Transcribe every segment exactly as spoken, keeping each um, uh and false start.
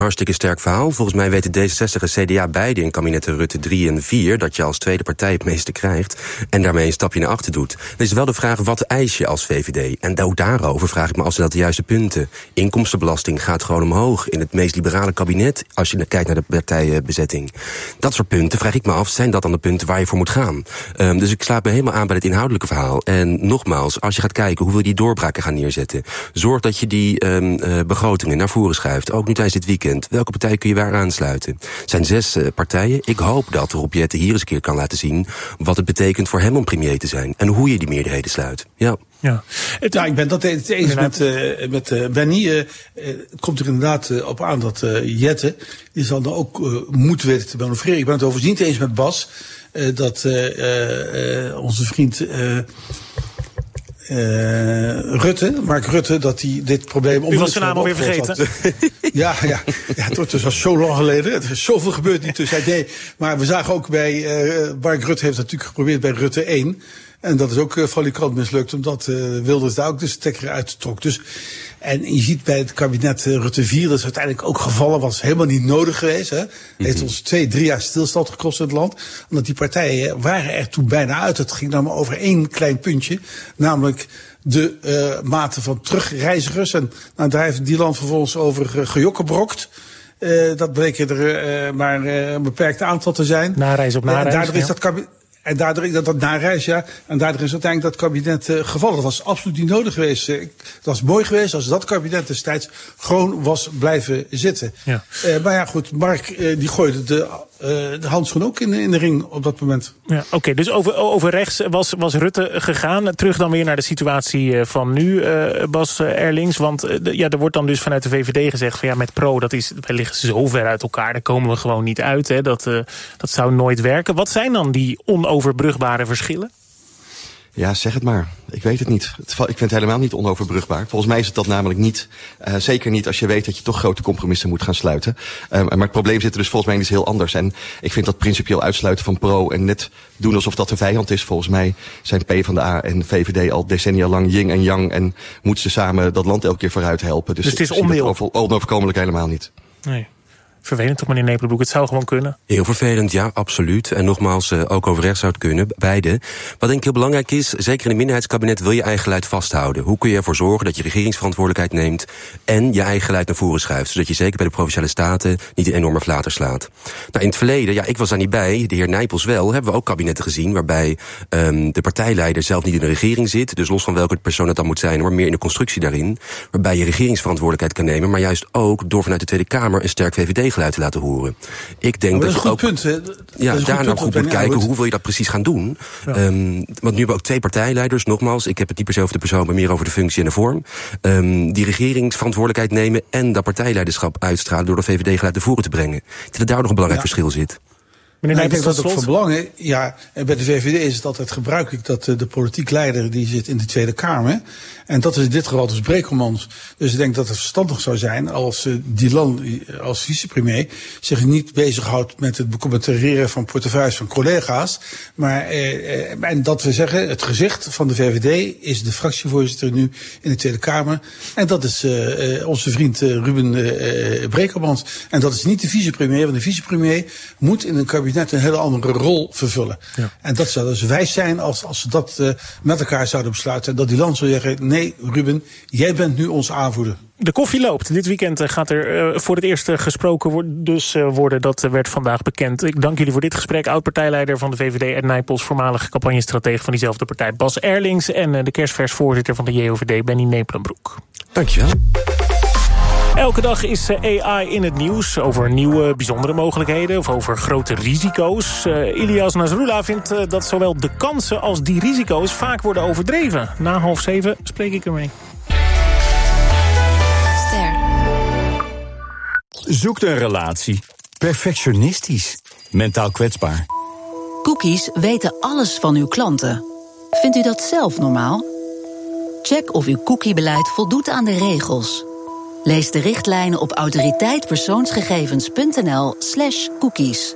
Hartstikke sterk verhaal. Volgens mij weten D zesenzestig en C D A beide in kabinetten Rutte drie en vier... dat je als tweede partij het meeste krijgt en daarmee een stapje naar achter doet. Dan is wel de vraag, wat eis je als V V D? En ook daarover vraag ik me af, zijn dat de juiste punten? Inkomstenbelasting gaat gewoon omhoog in het meest liberale kabinet, als je kijkt naar de partijbezetting. Dat soort punten, vraag ik me af, zijn dat dan de punten waar je voor moet gaan? Um, dus ik sluit me helemaal aan bij het inhoudelijke verhaal. En nogmaals, als je gaat kijken, hoe wil je die doorbraken gaan neerzetten? Zorg dat je die um, uh, begrotingen naar voren schuift, ook nu tijdens dit weekend. Welke partij kun je waar aansluiten? Het zijn zes uh, partijen. Ik hoop dat Rob Jetten hier eens een keer kan laten zien wat het betekent voor hem om premier te zijn. En hoe je die meerderheden sluit. Ja. Ja, het, ja, ik ben dat eens met, uh, met uh, Benny. Uh, het komt er inderdaad uh, op aan dat uh, Jetten, die zal dan ook uh, moeten weten te manoeuvreren. Ik ben het overigens niet eens met Bas, uh, dat uh, uh, onze vriend Uh, Uh, Rutte, Mark Rutte, dat hij dit probleem... U was zijn naam alweer vergeten. ja, ja, ja, het wordt dus al zo lang geleden. Er is zoveel gebeurd niet tussen. Nee, maar we zagen ook bij... Uh, Mark Rutte heeft natuurlijk geprobeerd bij Rutte één. En dat is ook uh, valikant mislukt, omdat uh, Wilders daar ook de stekker uit trok. Dus, en je ziet bij het kabinet uh, Rutte vier, dat is uiteindelijk ook gevallen, was helemaal niet nodig geweest. Hè. Het mm-hmm. heeft ons twee, drie jaar stilstand gekost in het land. Omdat die partijen waren er toen bijna uit. Het ging dan maar over één klein puntje, namelijk de uh, mate van terugreizigers. En nou, daar heeft die land vervolgens over uh, gejokkenbrokt. Uh, dat bleken er uh, maar uh, een beperkt aantal te zijn. Nareis op nareis. En daardoor is ja. dat kabinet... En daardoor is dat, dat nareis, ja. En daardoor is uiteindelijk dat kabinet uh, gevallen. Dat was absoluut niet nodig geweest. Het was mooi geweest als dat kabinet destijds gewoon was blijven zitten. Ja. Uh, maar ja, goed, Mark uh, die gooide de, uh, de handschoen ook in, in de ring op dat moment. Ja, Oké, okay, dus over, over rechts was, was Rutte gegaan. Terug dan weer naar de situatie van nu, uh, Bas Erlings. Want uh, de, ja, er wordt dan dus vanuit de V V D gezegd van ja, met Pro, dat is, wij liggen zo ver uit elkaar. Daar komen we gewoon niet uit. Hè. Dat, uh, dat zou nooit werken. Wat zijn dan die onoverbrugbare verschillen? Ja, zeg het maar. Ik weet het niet. Ik vind het helemaal niet onoverbrugbaar. Volgens mij is het dat namelijk niet. Uh, zeker niet als je weet dat je toch grote compromissen moet gaan sluiten. Um, maar het probleem zit er dus volgens mij in iets heel anders. En ik vind dat principieel uitsluiten van Pro en net doen alsof dat een vijand is. Volgens mij zijn PvdA en V V D al decennia lang yin en yang en moeten ze samen dat land elke keer vooruit helpen. Dus, dus het is onwil. Onoverkomelijk helemaal niet. Nee. Vervelend toch, meneer Nepelenbroek? Het zou gewoon kunnen. Heel vervelend, ja, absoluut. En nogmaals, uh, ook over rechts zou het kunnen, beide. Wat denk ik heel belangrijk is, zeker in een minderheidskabinet wil je eigen geluid vasthouden. Hoe kun je ervoor zorgen dat je regeringsverantwoordelijkheid neemt en je eigen geluid naar voren schuift, zodat je zeker bij de Provinciale Staten niet een enorme flater slaat. Nou, in het verleden, ja, ik was daar niet bij, de heer Nijpels wel, hebben we ook kabinetten gezien waarbij um, de partijleider zelf niet in de regering zit, dus los van welke persoon het dan moet zijn, maar meer in de constructie daarin, waarbij je regeringsverantwoordelijkheid kan nemen, maar juist ook door vanuit de Tweede Kamer een sterk V V D geluid te laten horen. Ik denk dat, dat je ook punt, ja, daar nou goed moet kijken, hoe wil je dat precies gaan doen. Ja. Um, want nu hebben we ook twee partijleiders, nogmaals, ik heb het niet per se over de persoon, maar meer over de functie en de vorm, um, die regeringsverantwoordelijkheid nemen en dat partijleiderschap uitstralen door de V V D geluid te voren te brengen. Ik denk dat daar nog een belangrijk ja. verschil zit. Nou, ik denk dat het ook van belang is. Ja, en bij de V V D is het altijd gebruikelijk dat uh, de politiek leider die zit in de Tweede Kamer. En dat is in dit geval dus Brekelmans. Dus ik denk dat het verstandig zou zijn als uh, Dylan als vicepremier zich niet bezighoudt met het becommentareren van portefeuilles van collega's. Maar uh, uh, en dat we zeggen, het gezicht van de V V D is de fractievoorzitter nu in de Tweede Kamer. En dat is uh, uh, onze vriend uh, Ruben uh, Brekelmans. En dat is niet de vicepremier, want de vicepremier moet in een kabinet net een hele andere rol vervullen. Ja. En dat zou dus wijs zijn als, als ze dat uh, met elkaar zouden besluiten. En dat die land zou zeggen, nee Ruben, jij bent nu onze aanvoerder. De koffie loopt. Dit weekend gaat er uh, voor het eerst gesproken worden. Dus uh, worden, dat uh, werd vandaag bekend. Ik dank jullie voor dit gesprek. Oud-partijleider van de V V D, Ed Nijpels, voormalig campagnestratege van diezelfde partij, Bas Erlings, en uh, de kerstvers voorzitter van de J O V D, Benny Nepelenbroek. Dankjewel. Elke dag is A I in het nieuws over nieuwe, bijzondere mogelijkheden of over grote risico's. Uh, Ilias Nasrullah vindt uh, dat zowel de kansen als die risico's vaak worden overdreven. Na half zeven spreek ik ermee. Ster. Zoekt een relatie. Perfectionistisch. Mentaal kwetsbaar. Cookies weten alles van uw klanten. Vindt u dat zelf normaal? Check of uw cookiebeleid voldoet aan de regels. Lees de richtlijnen op autoriteitpersoonsgegevens.nl slash cookies.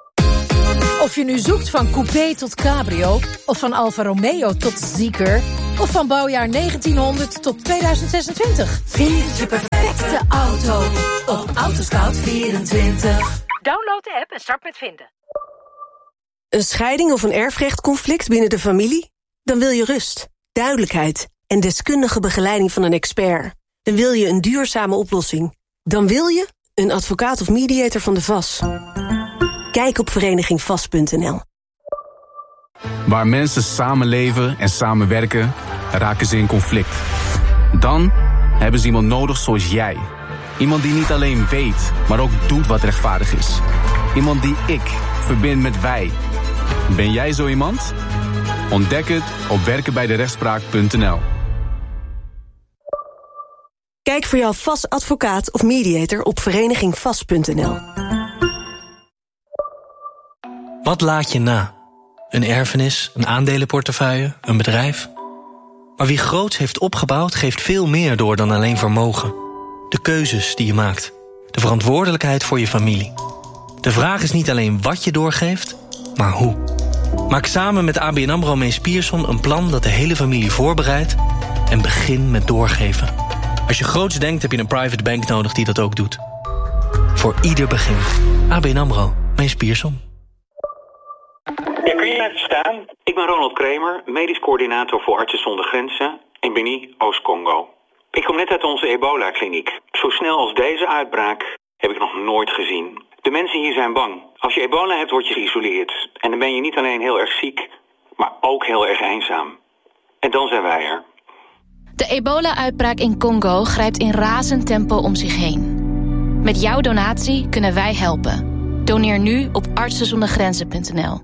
Of je nu zoekt van coupé tot cabrio of van Alfa Romeo tot Zeekr, Of van bouwjaar negentienhonderd tot tweeduizend zesentwintig? Vind je perfecte auto op Autoscout vierentwintig. Download de app en start met vinden. Een scheiding of een erfrechtconflict binnen de familie? Dan wil je rust, duidelijkheid en deskundige begeleiding van een expert. Dan wil je een duurzame oplossing. Dan wil je een advocaat of mediator van de V A S. Kijk op vereniging vast punt n l. Waar mensen samenleven en samenwerken, raken ze in conflict. Dan hebben ze iemand nodig zoals jij. Iemand die niet alleen weet, maar ook doet wat rechtvaardig is. Iemand die ik verbind met wij. Ben jij zo iemand? Ontdek het op werken bij de rechtspraak punt n l. Kijk voor jouw V A S-advocaat of mediator op vereniging vast punt n l. Wat laat je na? Een erfenis, een aandelenportefeuille, een bedrijf? Maar wie groots heeft opgebouwd, geeft veel meer door dan alleen vermogen. De keuzes die je maakt. De verantwoordelijkheid voor je familie. De vraag is niet alleen wat je doorgeeft, maar hoe. Maak samen met A B N AMRO Mees Pierson een plan dat de hele familie voorbereidt en begin met doorgeven. Als je groots denkt, heb je een private bank nodig die dat ook doet. Voor ieder begin. A B N AMRO Mees Pierson. Ja, kun je mij verstaan? Ik ben Ronald Kremer, medisch coördinator voor Artsen zonder Grenzen in Beni, Oost-Congo. Ik kom net uit onze ebola-kliniek. Zo snel als deze uitbraak heb ik nog nooit gezien. De mensen hier zijn bang. Als je ebola hebt, word je geïsoleerd. En dan ben je niet alleen heel erg ziek, maar ook heel erg eenzaam. En dan zijn wij er. De ebola-uitbraak in Congo grijpt in razend tempo om zich heen. Met jouw donatie kunnen wij helpen. Doneer nu op artsen zonder grenzen punt n l.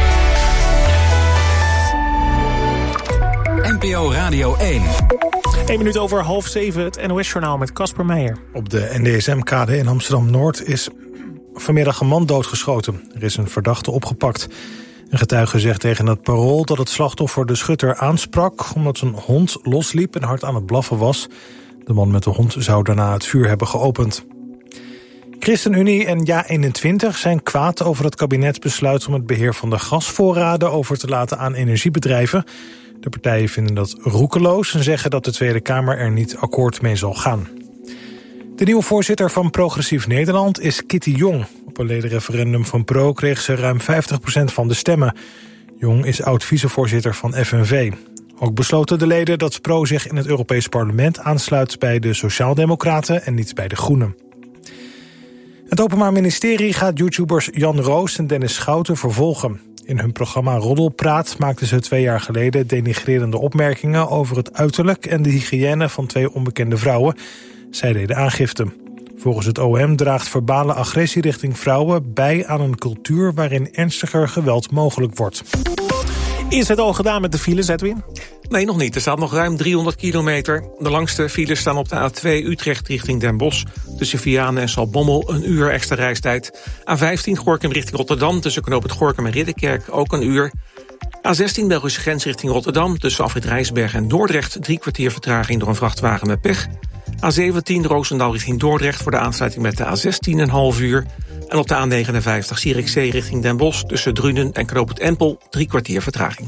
N P O Radio één. Eén minuut over half zeven, het N O S-journaal met Casper Meijer. Op de N D S M-kade in Amsterdam-Noord is vanmiddag een man doodgeschoten. Er is een verdachte opgepakt. Een getuige zegt tegen het Parool dat het slachtoffer de schutter aansprak omdat zijn hond losliep en hard aan het blaffen was. De man met de hond zou daarna het vuur hebben geopend. ChristenUnie en Ja eenentwintig zijn kwaad over het kabinetsbesluit om het beheer van de gasvoorraden over te laten aan energiebedrijven. De partijen vinden dat roekeloos en zeggen dat de Tweede Kamer er niet akkoord mee zal gaan. De nieuwe voorzitter van Progressief Nederland is Kitty Jong. Op een ledenreferendum van Pro kreeg ze ruim vijftig procent van de stemmen. Jong is oud-vicevoorzitter van F N V. Ook besloten de leden dat Pro zich in het Europees Parlement aansluit bij de Sociaaldemocraten en niet bij de Groenen. Het Openbaar Ministerie gaat YouTubers Jan Roos en Dennis Schouten vervolgen. In hun programma Roddelpraat maakten ze twee jaar geleden denigrerende opmerkingen over het uiterlijk en de hygiëne van twee onbekende vrouwen. Zij deden aangifte. Volgens het O M draagt verbale agressie richting vrouwen bij aan een cultuur waarin ernstiger geweld mogelijk wordt. Is het al gedaan met de files, Edwin? Nee, nog niet. Er staat nog ruim driehonderd kilometer. De langste files staan op de A twee Utrecht richting Den Bosch. Tussen Vianen en Zaltbommel een uur extra reistijd. A vijftien Gorinchem richting Rotterdam. Tussen knoop het Gorinchem en Ridderkerk ook een uur. A zestien Belgische grens richting Rotterdam. Tussen Afrit Rijsberg en Dordrecht drie kwartier vertraging door een vrachtwagen met pech. A zeventien Roosendaal richting Dordrecht voor de aansluiting met de A zestien een half uur. En op de A negenenvijftig Zierikzee richting Den Bosch tussen Drunen en knoop het Empel drie kwartier vertraging.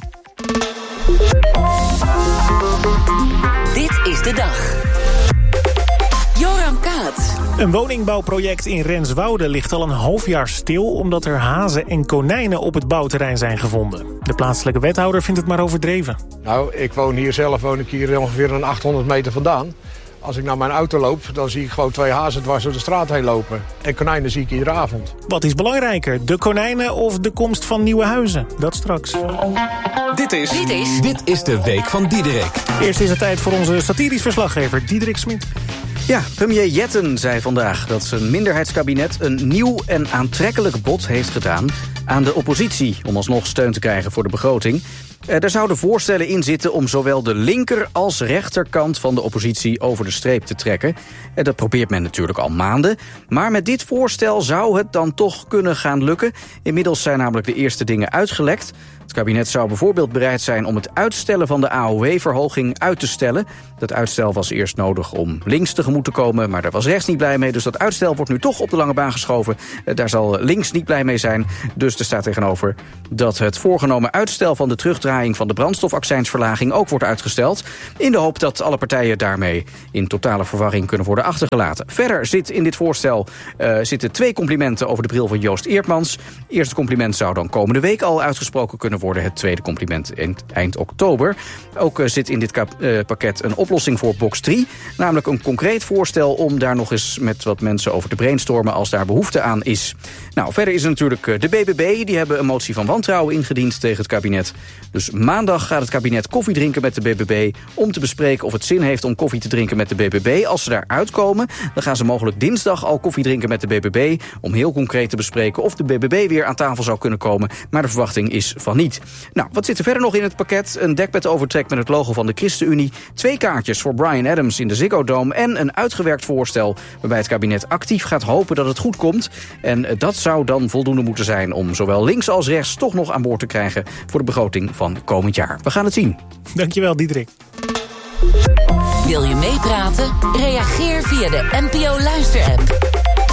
Dit is de dag. Joram Kaats. Een woningbouwproject in Renswoude ligt al een half jaar stil omdat er hazen en konijnen op het bouwterrein zijn gevonden. De plaatselijke wethouder vindt het maar overdreven. Nou, ik woon hier zelf, woon ik hier ongeveer een achthonderd meter vandaan. Als ik naar mijn auto loop, dan zie ik gewoon twee hazen dwars door de straat heen lopen. En konijnen zie ik iedere avond. Wat is belangrijker, de konijnen of de komst van nieuwe huizen? Dat straks. Dit is, dit is, dit is de Week van Diederik. Eerst is het tijd voor onze satirisch verslaggever Diederik Smit. Ja, premier Jetten zei vandaag dat zijn minderheidskabinet een nieuw en aantrekkelijk bod heeft gedaan aan de oppositie om alsnog steun te krijgen voor de begroting. Er zouden voorstellen in zitten om zowel de linker als rechterkant van de oppositie over de streep te trekken. Dat probeert men natuurlijk al maanden. Maar met dit voorstel zou het dan toch kunnen gaan lukken. Inmiddels zijn namelijk de eerste dingen uitgelekt. Het kabinet zou bijvoorbeeld bereid zijn om het uitstellen van de A O W-verhoging uit te stellen. Dat uitstel was eerst nodig om links tegemoet te komen, maar daar was rechts niet blij mee. Dus dat uitstel wordt nu toch op de lange baan geschoven. Daar zal links niet blij mee zijn. Dus er staat tegenover dat het voorgenomen uitstel van de terugdraaiing terugdraaiing van de brandstofaccijnsverlaging ook wordt uitgesteld, in de hoop dat alle partijen daarmee in totale verwarring kunnen worden achtergelaten. Verder zit in dit voorstel uh, zitten twee complimenten over de bril van Joost Eerdmans. Het eerste compliment zou dan komende week al uitgesproken kunnen worden. Het tweede compliment eind, eind oktober. Ook uh, zit in dit kap, uh, pakket een oplossing voor box drie. Namelijk een concreet voorstel om daar nog eens met wat mensen over te brainstormen als daar behoefte aan is. Nou, verder is er natuurlijk uh, de B B B. Die hebben een motie van wantrouwen ingediend tegen het kabinet. Dus maandag gaat het kabinet koffie drinken met de B B B om te bespreken of het zin heeft om koffie te drinken met de B B B. Als ze daar uitkomen, dan gaan ze mogelijk dinsdag al koffie drinken met de B B B om heel concreet te bespreken of de B B B weer aan tafel zou kunnen komen. Maar de verwachting is van niet. Nou, wat zit er verder nog in het pakket? Een dekbedovertrek met het logo van de ChristenUnie, twee kaartjes voor Bryan Adams in de Ziggo Dome en een uitgewerkt voorstel waarbij het kabinet actief gaat hopen dat het goed komt. En dat zou dan voldoende moeten zijn om zowel links als rechts toch nog aan boord te krijgen voor de begroting van komend jaar. We gaan het zien. Dankjewel, Diederik. Wil je meepraten? Reageer via de N P O Luister-app.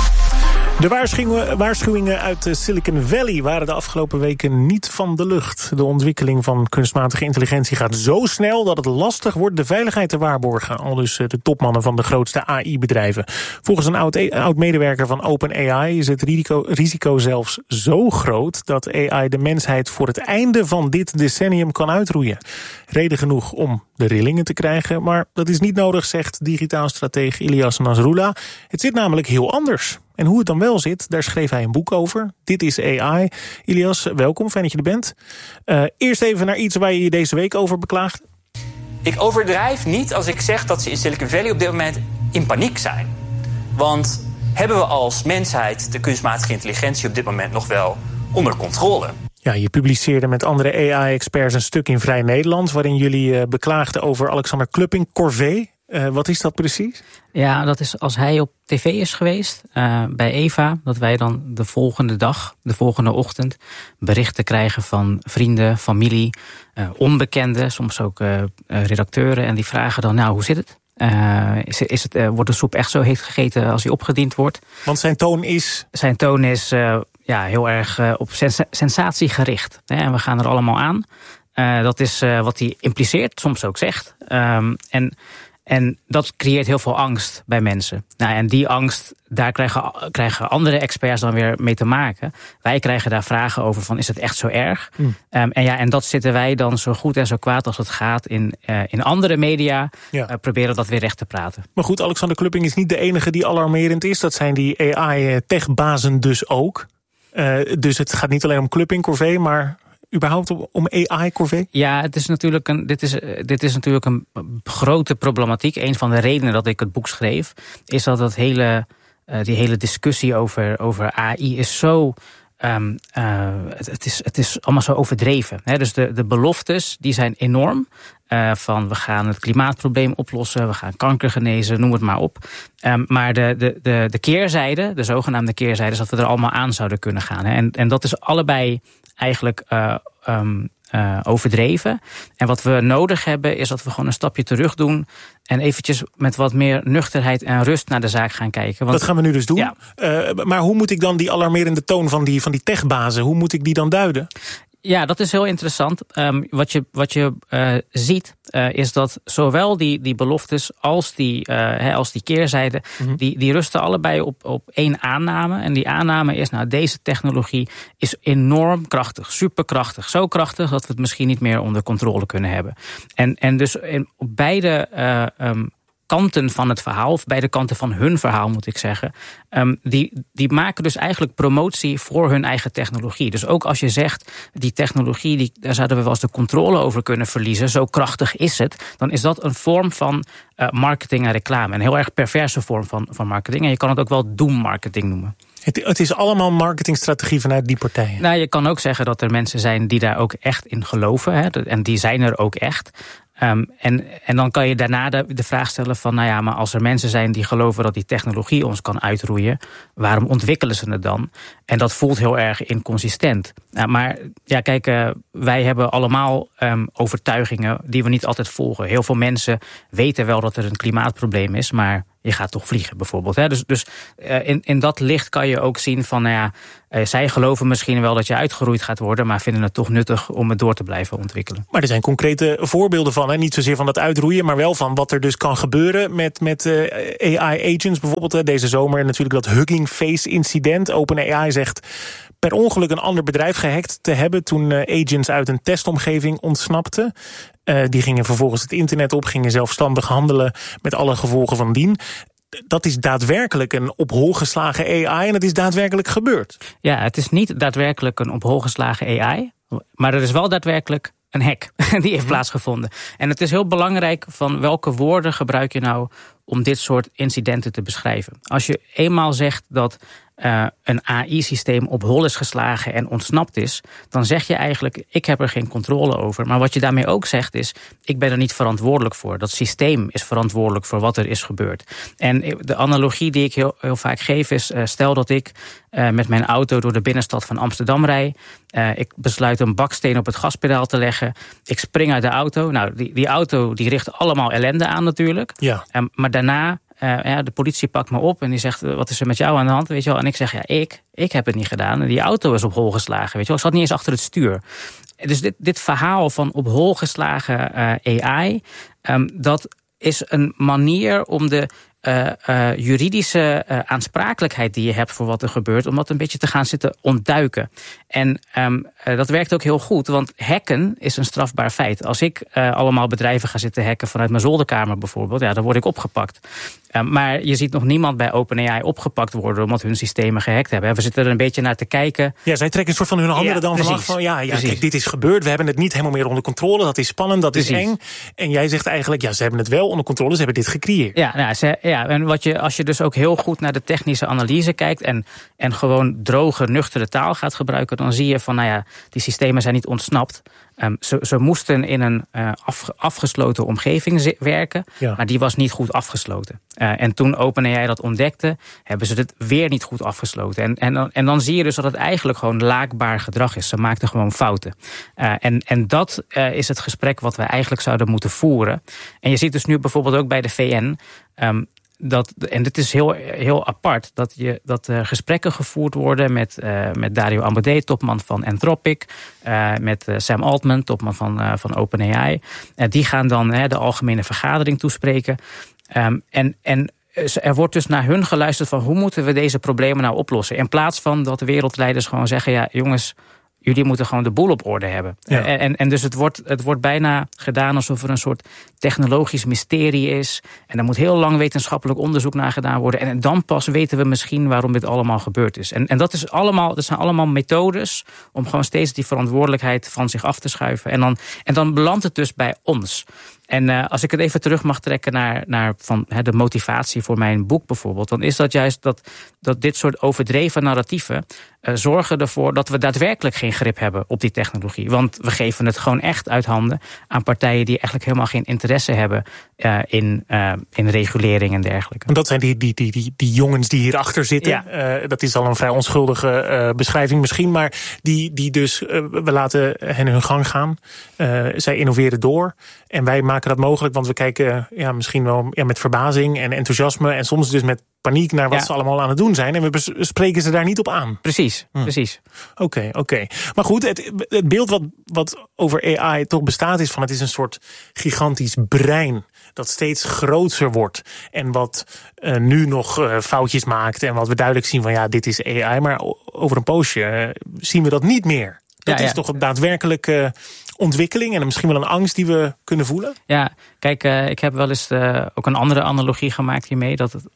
De waarschuwingen, waarschuwingen uit Silicon Valley waren de afgelopen weken niet van de lucht. De ontwikkeling van kunstmatige intelligentie gaat zo snel dat het lastig wordt de veiligheid te waarborgen. Al dus de topmannen van de grootste A I-bedrijven. Volgens een oud, oud medewerker van OpenAI is het risico, risico zelfs zo groot dat A I de mensheid voor het einde van dit decennium kan uitroeien. Reden genoeg om de rillingen te krijgen, maar dat is niet nodig, zegt digitaal stratege Ilias Nasrullah. Het zit namelijk heel anders. En hoe het dan wel zit, daar schreef hij een boek over. Dit is A I. Ilias, welkom, fijn dat je er bent. Uh, eerst even naar iets waar je je deze week over beklaagt. Ik overdrijf niet als ik zeg dat ze in Silicon Valley op dit moment in paniek zijn. Want hebben we als mensheid de kunstmatige intelligentie op dit moment nog wel onder controle? Ja, je publiceerde met andere A I-experts een stuk in Vrij Nederland waarin jullie uh, beklaagden over Alexander Klupping-Corvée. Uh, wat is dat precies? Ja, dat is als hij op tv is geweest uh, bij Eva, dat wij dan de volgende dag, de volgende ochtend, berichten krijgen van vrienden, familie, uh, onbekenden, soms ook uh, uh, redacteuren. En die vragen dan, nou, hoe zit het? Uh, is, is het uh, wordt de soep echt zo heet gegeten als hij opgediend wordt? Want zijn toon is? Zijn toon is uh, ja, heel erg uh, op sens- sensatie gericht. Hè? En we gaan er allemaal aan. Uh, dat is uh, wat hij impliceert, soms ook zegt. Um, en... En dat creëert heel veel angst bij mensen. Nou, en die angst, daar krijgen, krijgen andere experts dan weer mee te maken. Wij krijgen daar vragen over van, is het echt zo erg? Mm. Um, en ja, en dat zitten wij dan zo goed en zo kwaad als het gaat in, uh, in andere media. Ja. Uh, proberen dat weer recht te praten. Maar goed, Alexander Klupping is niet de enige die alarmerend is. Dat zijn die A I-techbazen dus ook. Uh, dus het gaat niet alleen om Klupping-Corvée, maar überhaupt om A I-Corvée? Ja, het is natuurlijk een, dit, is, dit is natuurlijk een grote problematiek. Een van de redenen dat ik het boek schreef, is dat dat hele, uh, die hele discussie over, over A I is zo Um, uh, het, het, is, het is allemaal zo overdreven. Hè? Dus de, de beloftes die zijn enorm. Uh, van we gaan het klimaatprobleem oplossen, we gaan kanker genezen, noem het maar op. Um, maar de, de, de, de keerzijde, de zogenaamde keerzijde, is dat we er allemaal aan zouden kunnen gaan. Hè? En, en dat is allebei eigenlijk uh, um, uh, overdreven. En wat we nodig hebben is dat we gewoon een stapje terug doen en eventjes met wat meer nuchterheid en rust naar de zaak gaan kijken. Want dat gaan we nu dus doen. Ja. Uh, maar hoe moet ik dan die alarmerende toon van die, van die techbazen, hoe moet ik die dan duiden? Ja, dat is heel interessant. Um, wat je, wat je uh, ziet uh, is dat zowel die, die beloftes als die, uh, he, als die keerzijde, mm-hmm. die, die rusten allebei op, op één aanname. En die aanname is, nou, deze technologie is enorm krachtig, superkrachtig. Zo krachtig dat we het misschien niet meer onder controle kunnen hebben. En, en dus in, op beide uh, um, kanten van het verhaal, of beide kanten van hun verhaal moet ik zeggen, um, die, die maken dus eigenlijk promotie voor hun eigen technologie. Dus ook als je zegt, die technologie, die, daar zouden we wel eens de controle over kunnen verliezen, zo krachtig is het, dan is dat een vorm van uh, marketing en reclame. Een heel erg perverse vorm van, van marketing. En je kan het ook wel doemmarketing noemen. Het, het is allemaal marketingstrategie vanuit die partijen. Nou, je kan ook zeggen dat er mensen zijn die daar ook echt in geloven. Hè, en die zijn er ook echt. Um, en, en dan kan je daarna de, de vraag stellen van, nou ja, maar als er mensen zijn die geloven dat die technologie ons kan uitroeien, waarom ontwikkelen ze het dan? En dat voelt heel erg inconsistent. Nou, maar ja, kijk, uh, wij hebben allemaal um, overtuigingen die we niet altijd volgen. Heel veel mensen weten wel dat er een klimaatprobleem is, maar je gaat toch vliegen bijvoorbeeld. Hè? Dus, dus uh, in, in dat licht kan je ook zien van, nou ja, uh, zij geloven misschien wel dat je uitgeroeid gaat worden, maar vinden het toch nuttig om het door te blijven ontwikkelen. Maar er zijn concrete voorbeelden van, hè? Niet zozeer van dat uitroeien, maar wel van wat er dus kan gebeuren met, met uh, A I-agents. Bijvoorbeeld hè, deze zomer natuurlijk dat Hugging Face-incident. OpenAI zegt per ongeluk een ander bedrijf gehackt te hebben toen uh, agents uit een testomgeving ontsnapten. Uh, die gingen vervolgens het internet op, gingen zelfstandig handelen met alle gevolgen van dien. Dat is daadwerkelijk een op hol geslagen A I en het is daadwerkelijk gebeurd. Ja, het is niet daadwerkelijk een op hol geslagen A I, maar er is wel daadwerkelijk een hack die heeft plaatsgevonden. En het is heel belangrijk van welke woorden gebruik je nou om dit soort incidenten te beschrijven. Als je eenmaal zegt dat uh, een A I-systeem op hol is geslagen en ontsnapt is, dan zeg je eigenlijk, ik heb er geen controle over. Maar wat je daarmee ook zegt is, ik ben er niet verantwoordelijk voor. Dat systeem is verantwoordelijk voor wat er is gebeurd. En de analogie die ik heel, heel vaak geef is, uh, stel dat ik uh, met mijn auto door de binnenstad van Amsterdam rijd. Uh, ik besluit een baksteen op het gaspedaal te leggen. Ik spring uit de auto. Nou, die, die auto die richt allemaal ellende aan natuurlijk. Ja. Um, maar daarna, uh, ja, de politie pakt me op en die zegt, wat is er met jou aan de hand? Weet je wel? En ik zeg, ja, ik, ik heb het niet gedaan. En die auto is op hol geslagen. Weet je wel? Ik zat niet eens achter het stuur. Dus dit, dit verhaal van op hol geslagen uh, A I, um, dat is een manier om de Uh, uh, juridische uh, aansprakelijkheid die je hebt voor wat er gebeurt, om dat een beetje te gaan zitten ontduiken. En um, uh, dat werkt ook heel goed, want hacken is een strafbaar feit. Als ik uh, allemaal bedrijven ga zitten hacken vanuit mijn zolderkamer bijvoorbeeld, ja, dan word ik opgepakt. Uh, maar je ziet nog niemand bij OpenAI opgepakt worden omdat hun systemen gehackt hebben. We zitten er een beetje naar te kijken. Ja, zij trekken een soort van hun handen ja, dan vanaf van, ja, ja kijk, dit is gebeurd, we hebben het niet helemaal meer onder controle, dat is spannend, dat precies. is eng. En jij zegt eigenlijk, ja, ze hebben het wel onder controle, ze hebben dit gecreëerd. Ja, nou, ze, ja en wat je, als je dus ook heel goed naar de technische analyse kijkt en, en gewoon droge, nuchtere taal gaat gebruiken, dan zie je van, nou ja, die systemen zijn niet ontsnapt. Um, ze, ze moesten in een uh, af, afgesloten omgeving werken, ja. maar die was niet goed afgesloten. Uh, en toen OpenAI dat ontdekte, hebben ze het weer niet goed afgesloten. En, en, en dan zie je dus dat het eigenlijk gewoon laakbaar gedrag is. Ze maakten gewoon fouten. Uh, en, en dat uh, is het gesprek wat we eigenlijk zouden moeten voeren. En je ziet dus nu bijvoorbeeld ook bij de V N, Um, Dat, en dit is heel, heel apart, dat, je, dat er gesprekken gevoerd worden met, uh, met Dario Amodei, topman van Anthropic, uh, met uh, Sam Altman, topman van, uh, van OpenAI. Uh, die gaan dan uh, de algemene vergadering toespreken. Um, en, en er wordt dus naar hun geluisterd van hoe moeten we deze problemen nou oplossen? In plaats van dat de wereldleiders gewoon zeggen, ja jongens, jullie moeten gewoon de boel op orde hebben. Ja. En, en dus het wordt, het wordt bijna gedaan alsof er een soort technologisch mysterie is. En daar moet heel lang wetenschappelijk onderzoek naar gedaan worden. En dan pas weten we misschien waarom dit allemaal gebeurd is. En, en dat, is allemaal, dat zijn allemaal methodes om gewoon steeds die verantwoordelijkheid van zich af te schuiven. En dan, en dan belandt het dus bij ons. En uh, als ik het even terug mag trekken naar, naar van, he, de motivatie voor mijn boek bijvoorbeeld, dan is dat juist dat, dat dit soort overdreven narratieven uh, zorgen ervoor dat we daadwerkelijk geen grip hebben op die technologie. Want we geven het gewoon echt uit handen aan partijen die eigenlijk helemaal geen interesse hebben uh, in, uh, in regulering en dergelijke. En dat zijn die, die, die, die, die jongens die hierachter zitten. Ja. Uh, dat is al een vrij onschuldige uh, beschrijving misschien, maar die, die dus, uh, we laten hen hun gang gaan. Uh, zij innoveren door en wij maken dat mogelijk, want we kijken ja, misschien wel ja, met verbazing en enthousiasme en soms dus met paniek naar wat ja. ze allemaal aan het doen zijn. En we spreken ze daar niet op aan. Precies, hm. precies. Oké, okay, oké. Okay. Maar goed, het, het beeld wat, wat over A I toch bestaat is van het is een soort gigantisch brein dat steeds groter wordt en wat uh, nu nog uh, foutjes maakt en wat we duidelijk zien van ja, dit is A I, maar over een poosje uh, zien we dat niet meer. Dat ja, is ja. toch een daadwerkelijke ontwikkeling en misschien wel een angst die we kunnen voelen? Ja, kijk, uh, ik heb wel eens uh, ook een andere analogie gemaakt hiermee. Dat het,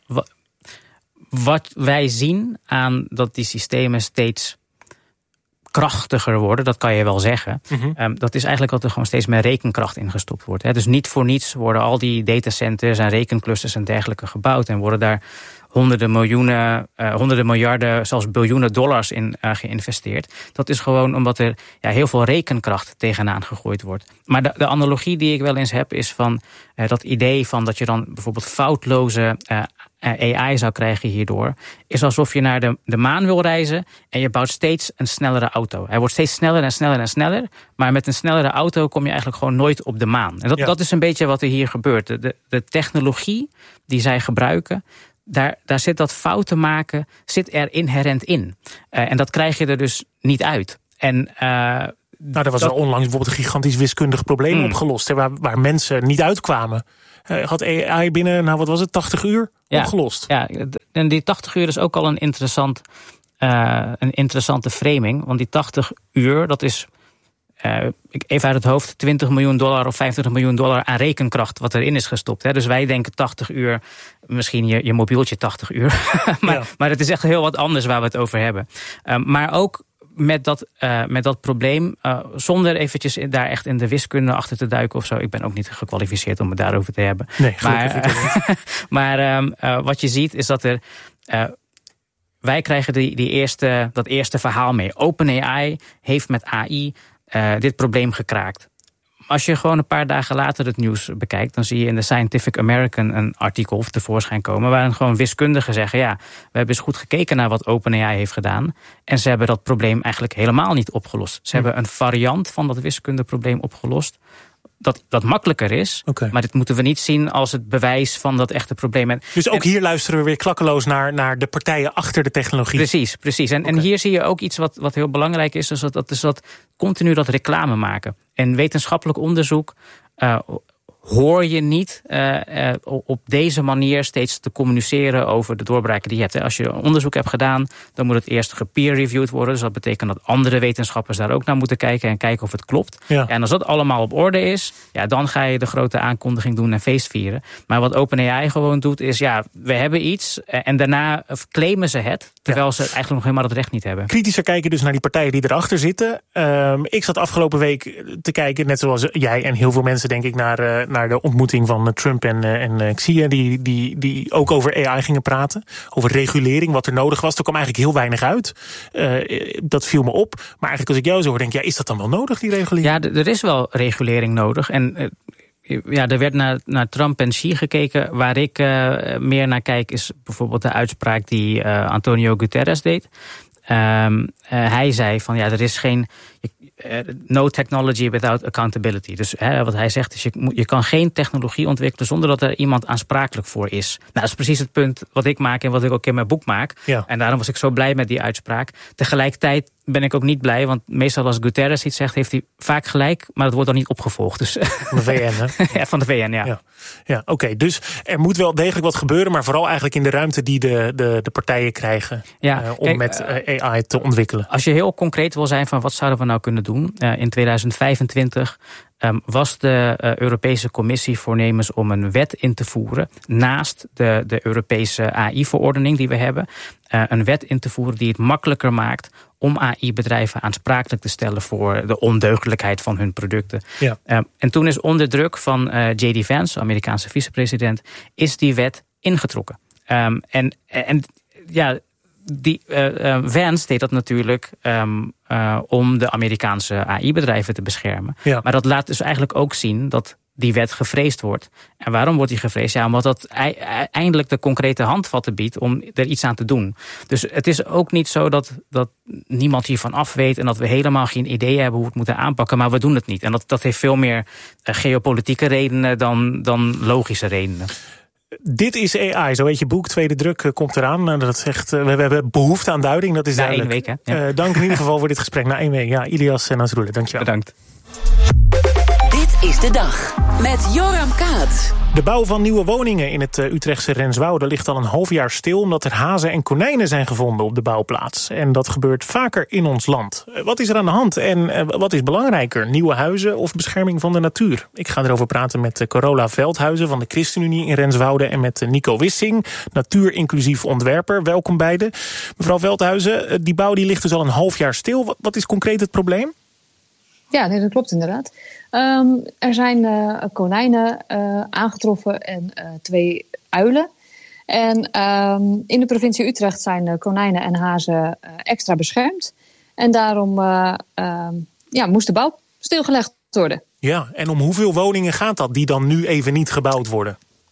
wat wij zien aan dat die systemen steeds krachtiger worden, dat kan je wel zeggen. Mm-hmm. Um, dat is eigenlijk dat er gewoon steeds meer rekenkracht ingestopt wordt. Hè. Dus niet voor niets worden al die datacenters en rekenclusters en dergelijke gebouwd en worden daar honderden miljoenen, uh, honderden miljarden, zelfs biljoenen dollars in uh, geïnvesteerd. Dat is gewoon omdat er ja, heel veel rekenkracht tegenaan gegooid wordt. Maar de, de analogie die ik wel eens heb is van uh, dat idee van dat je dan bijvoorbeeld foutloze uh, A I zou krijgen hierdoor, is alsof je naar de, de maan wil reizen en je bouwt steeds een snellere auto. Hij wordt steeds sneller en sneller en sneller, maar met een snellere auto kom je eigenlijk gewoon nooit op de maan. En dat, ja. dat is een beetje wat er hier gebeurt. De, de, de technologie die zij gebruiken, Daar, daar zit dat fouten maken, zit er inherent in. Uh, en dat krijg je er dus niet uit. En, uh, nou, er was dat... al onlangs bijvoorbeeld een gigantisch wiskundig probleem mm. opgelost, hè, waar, waar mensen niet uitkwamen. Uh, had A I binnen, nou wat was het, tachtig uur ja, opgelost. Ja, en die tachtig uur is ook al een, interessant, uh, een interessante framing. Want die tachtig uur, dat is Uh, even uit het hoofd, twintig miljoen dollar of vijfentwintig miljoen dollar aan rekenkracht wat erin is gestopt. Hè. Dus wij denken tachtig uur, misschien je, je mobieltje tachtig uur. maar, ja. maar het is echt heel wat anders waar we het over hebben. Uh, maar ook met dat, uh, met dat probleem, uh, zonder eventjes daar echt in de wiskunde achter te duiken of zo. Ik ben ook niet gekwalificeerd om het daarover te hebben. Nee, maar uh, maar um, uh, wat je ziet is dat er... Uh, wij krijgen die, die eerste, dat eerste verhaal mee. OpenAI heeft met A I Uh, dit probleem gekraakt. Als je gewoon een paar dagen later het nieuws bekijkt, dan zie je in de Scientific American een artikel tevoorschijn komen waarin gewoon wiskundigen zeggen, ja, we hebben eens goed gekeken naar wat OpenAI heeft gedaan en ze hebben dat probleem eigenlijk helemaal niet opgelost. Ze hm. hebben een variant van dat wiskundeprobleem opgelost dat, dat makkelijker is. Okay. Maar dit moeten we niet zien als het bewijs van dat echte probleem. En, dus ook en, hier luisteren we weer klakkeloos naar, naar de partijen achter de technologie. Precies, precies. En, okay. en hier zie je ook iets wat, wat heel belangrijk is. Dus dat, dat is dat continu dat reclame maken. En wetenschappelijk onderzoek Uh, hoor je niet uh, uh, op deze manier steeds te communiceren over de doorbraken die je hebt. Als je onderzoek hebt gedaan, dan moet het eerst gepeer-reviewed worden. Dus dat betekent dat andere wetenschappers daar ook naar moeten kijken en kijken of het klopt. Ja. En als dat allemaal op orde is, ja, dan ga je de grote aankondiging doen en feestvieren. Maar wat OpenAI gewoon doet is, ja, we hebben iets en daarna claimen ze het, terwijl ja. ze eigenlijk nog helemaal het recht niet hebben. Kritischer kijken dus naar die partijen die erachter zitten. Um, ik zat afgelopen week te kijken, net zoals jij en heel veel mensen denk ik, naar, uh, naar de ontmoeting van Trump en, uh, en uh, Xi, die, die, die ook over A I gingen praten. Over regulering, wat er nodig was. Er kwam eigenlijk heel weinig uit. Uh, dat viel me op. Maar eigenlijk als ik jou zo hoor, denk ik, ja, is dat dan wel nodig, die regulering? Ja, d- er is wel regulering nodig. En uh, ja, er werd naar, naar Trump en Xi gekeken. Waar ik uh, meer naar kijk is bijvoorbeeld de uitspraak die uh, Antonio Guterres deed. Um, uh, hij zei van ja, er is geen uh, no technology without accountability. Dus hè, wat hij zegt is je, je kan geen technologie ontwikkelen zonder dat er iemand aansprakelijk voor is. Nou, dat is precies het punt wat ik maak en wat ik ook in mijn boek maak. Ja. En daarom was ik zo blij met die uitspraak. Tegelijkertijd ben ik ook niet blij, want meestal als Guterres iets zegt, heeft hij vaak gelijk, maar het wordt dan niet opgevolgd. Dus van de V N, hè? Ja, van de V N, ja. Ja, ja oké. Okay. Dus er moet wel degelijk wat gebeuren, maar vooral eigenlijk in de ruimte die de, de, de partijen krijgen ja, uh, om kijk, met uh, A I te ontwikkelen. Als je heel concreet wil zijn van wat zouden we nou kunnen doen, uh, in tweeduizend vijfentwintig Um, was de uh, Europese Commissie voornemens om een wet in te voeren naast de, de Europese A I-verordening die we hebben. Uh, een wet in te voeren die het makkelijker maakt om A I-bedrijven aansprakelijk te stellen voor de ondeugdelijkheid van hun producten. Ja. Um, en toen is onder druk van uh, J D Vance, Amerikaanse vicepresident, is die wet ingetrokken. Um, en, en ja... Die, uh, uh, Vance deed dat natuurlijk um, uh, om de Amerikaanse A I-bedrijven te beschermen. Ja. Maar dat laat dus eigenlijk ook zien dat die wet gevreesd wordt. En waarom wordt die gevreesd? Ja, omdat dat e- eindelijk de concrete handvatten biedt om er iets aan te doen. Dus het is ook niet zo dat, dat niemand hiervan af weet en dat we helemaal geen idee hebben hoe we het moeten aanpakken, maar we doen het niet. En dat, dat heeft veel meer uh, geopolitieke redenen dan, dan logische redenen. Dit is A I, zo heet je boek. Tweede druk komt eraan. Dat zegt, we hebben behoefte aan duiding. Dat is na één week, hè? Ja. Uh, dank in ieder geval voor dit gesprek. Na één week. Ja, Ilias Nasrullah, dankjewel. Bedankt. Dit is de dag met Joram Kaats. De bouw van nieuwe woningen in het Utrechtse Renswoude ligt al een half jaar stil, omdat er hazen en konijnen zijn gevonden op de bouwplaats. En dat gebeurt vaker in ons land. Wat is er aan de hand en wat is belangrijker? Nieuwe huizen of bescherming van de natuur? Ik ga erover praten met Carola Veldhuizen van de ChristenUnie in Renswoude en met Nico Wissing, natuurinclusief ontwerper. Welkom beiden. Mevrouw Veldhuizen, die bouw die ligt dus al een half jaar stil. Wat is concreet het probleem? Ja, nee, dat klopt inderdaad. Um, er zijn uh, konijnen uh, aangetroffen en uh, twee uilen. En um, in de provincie Utrecht zijn uh, konijnen en hazen uh, extra beschermd. En daarom uh, uh, ja, moest de bouw stilgelegd worden. Ja, en om hoeveel woningen gaat dat die dan nu even niet gebouwd worden?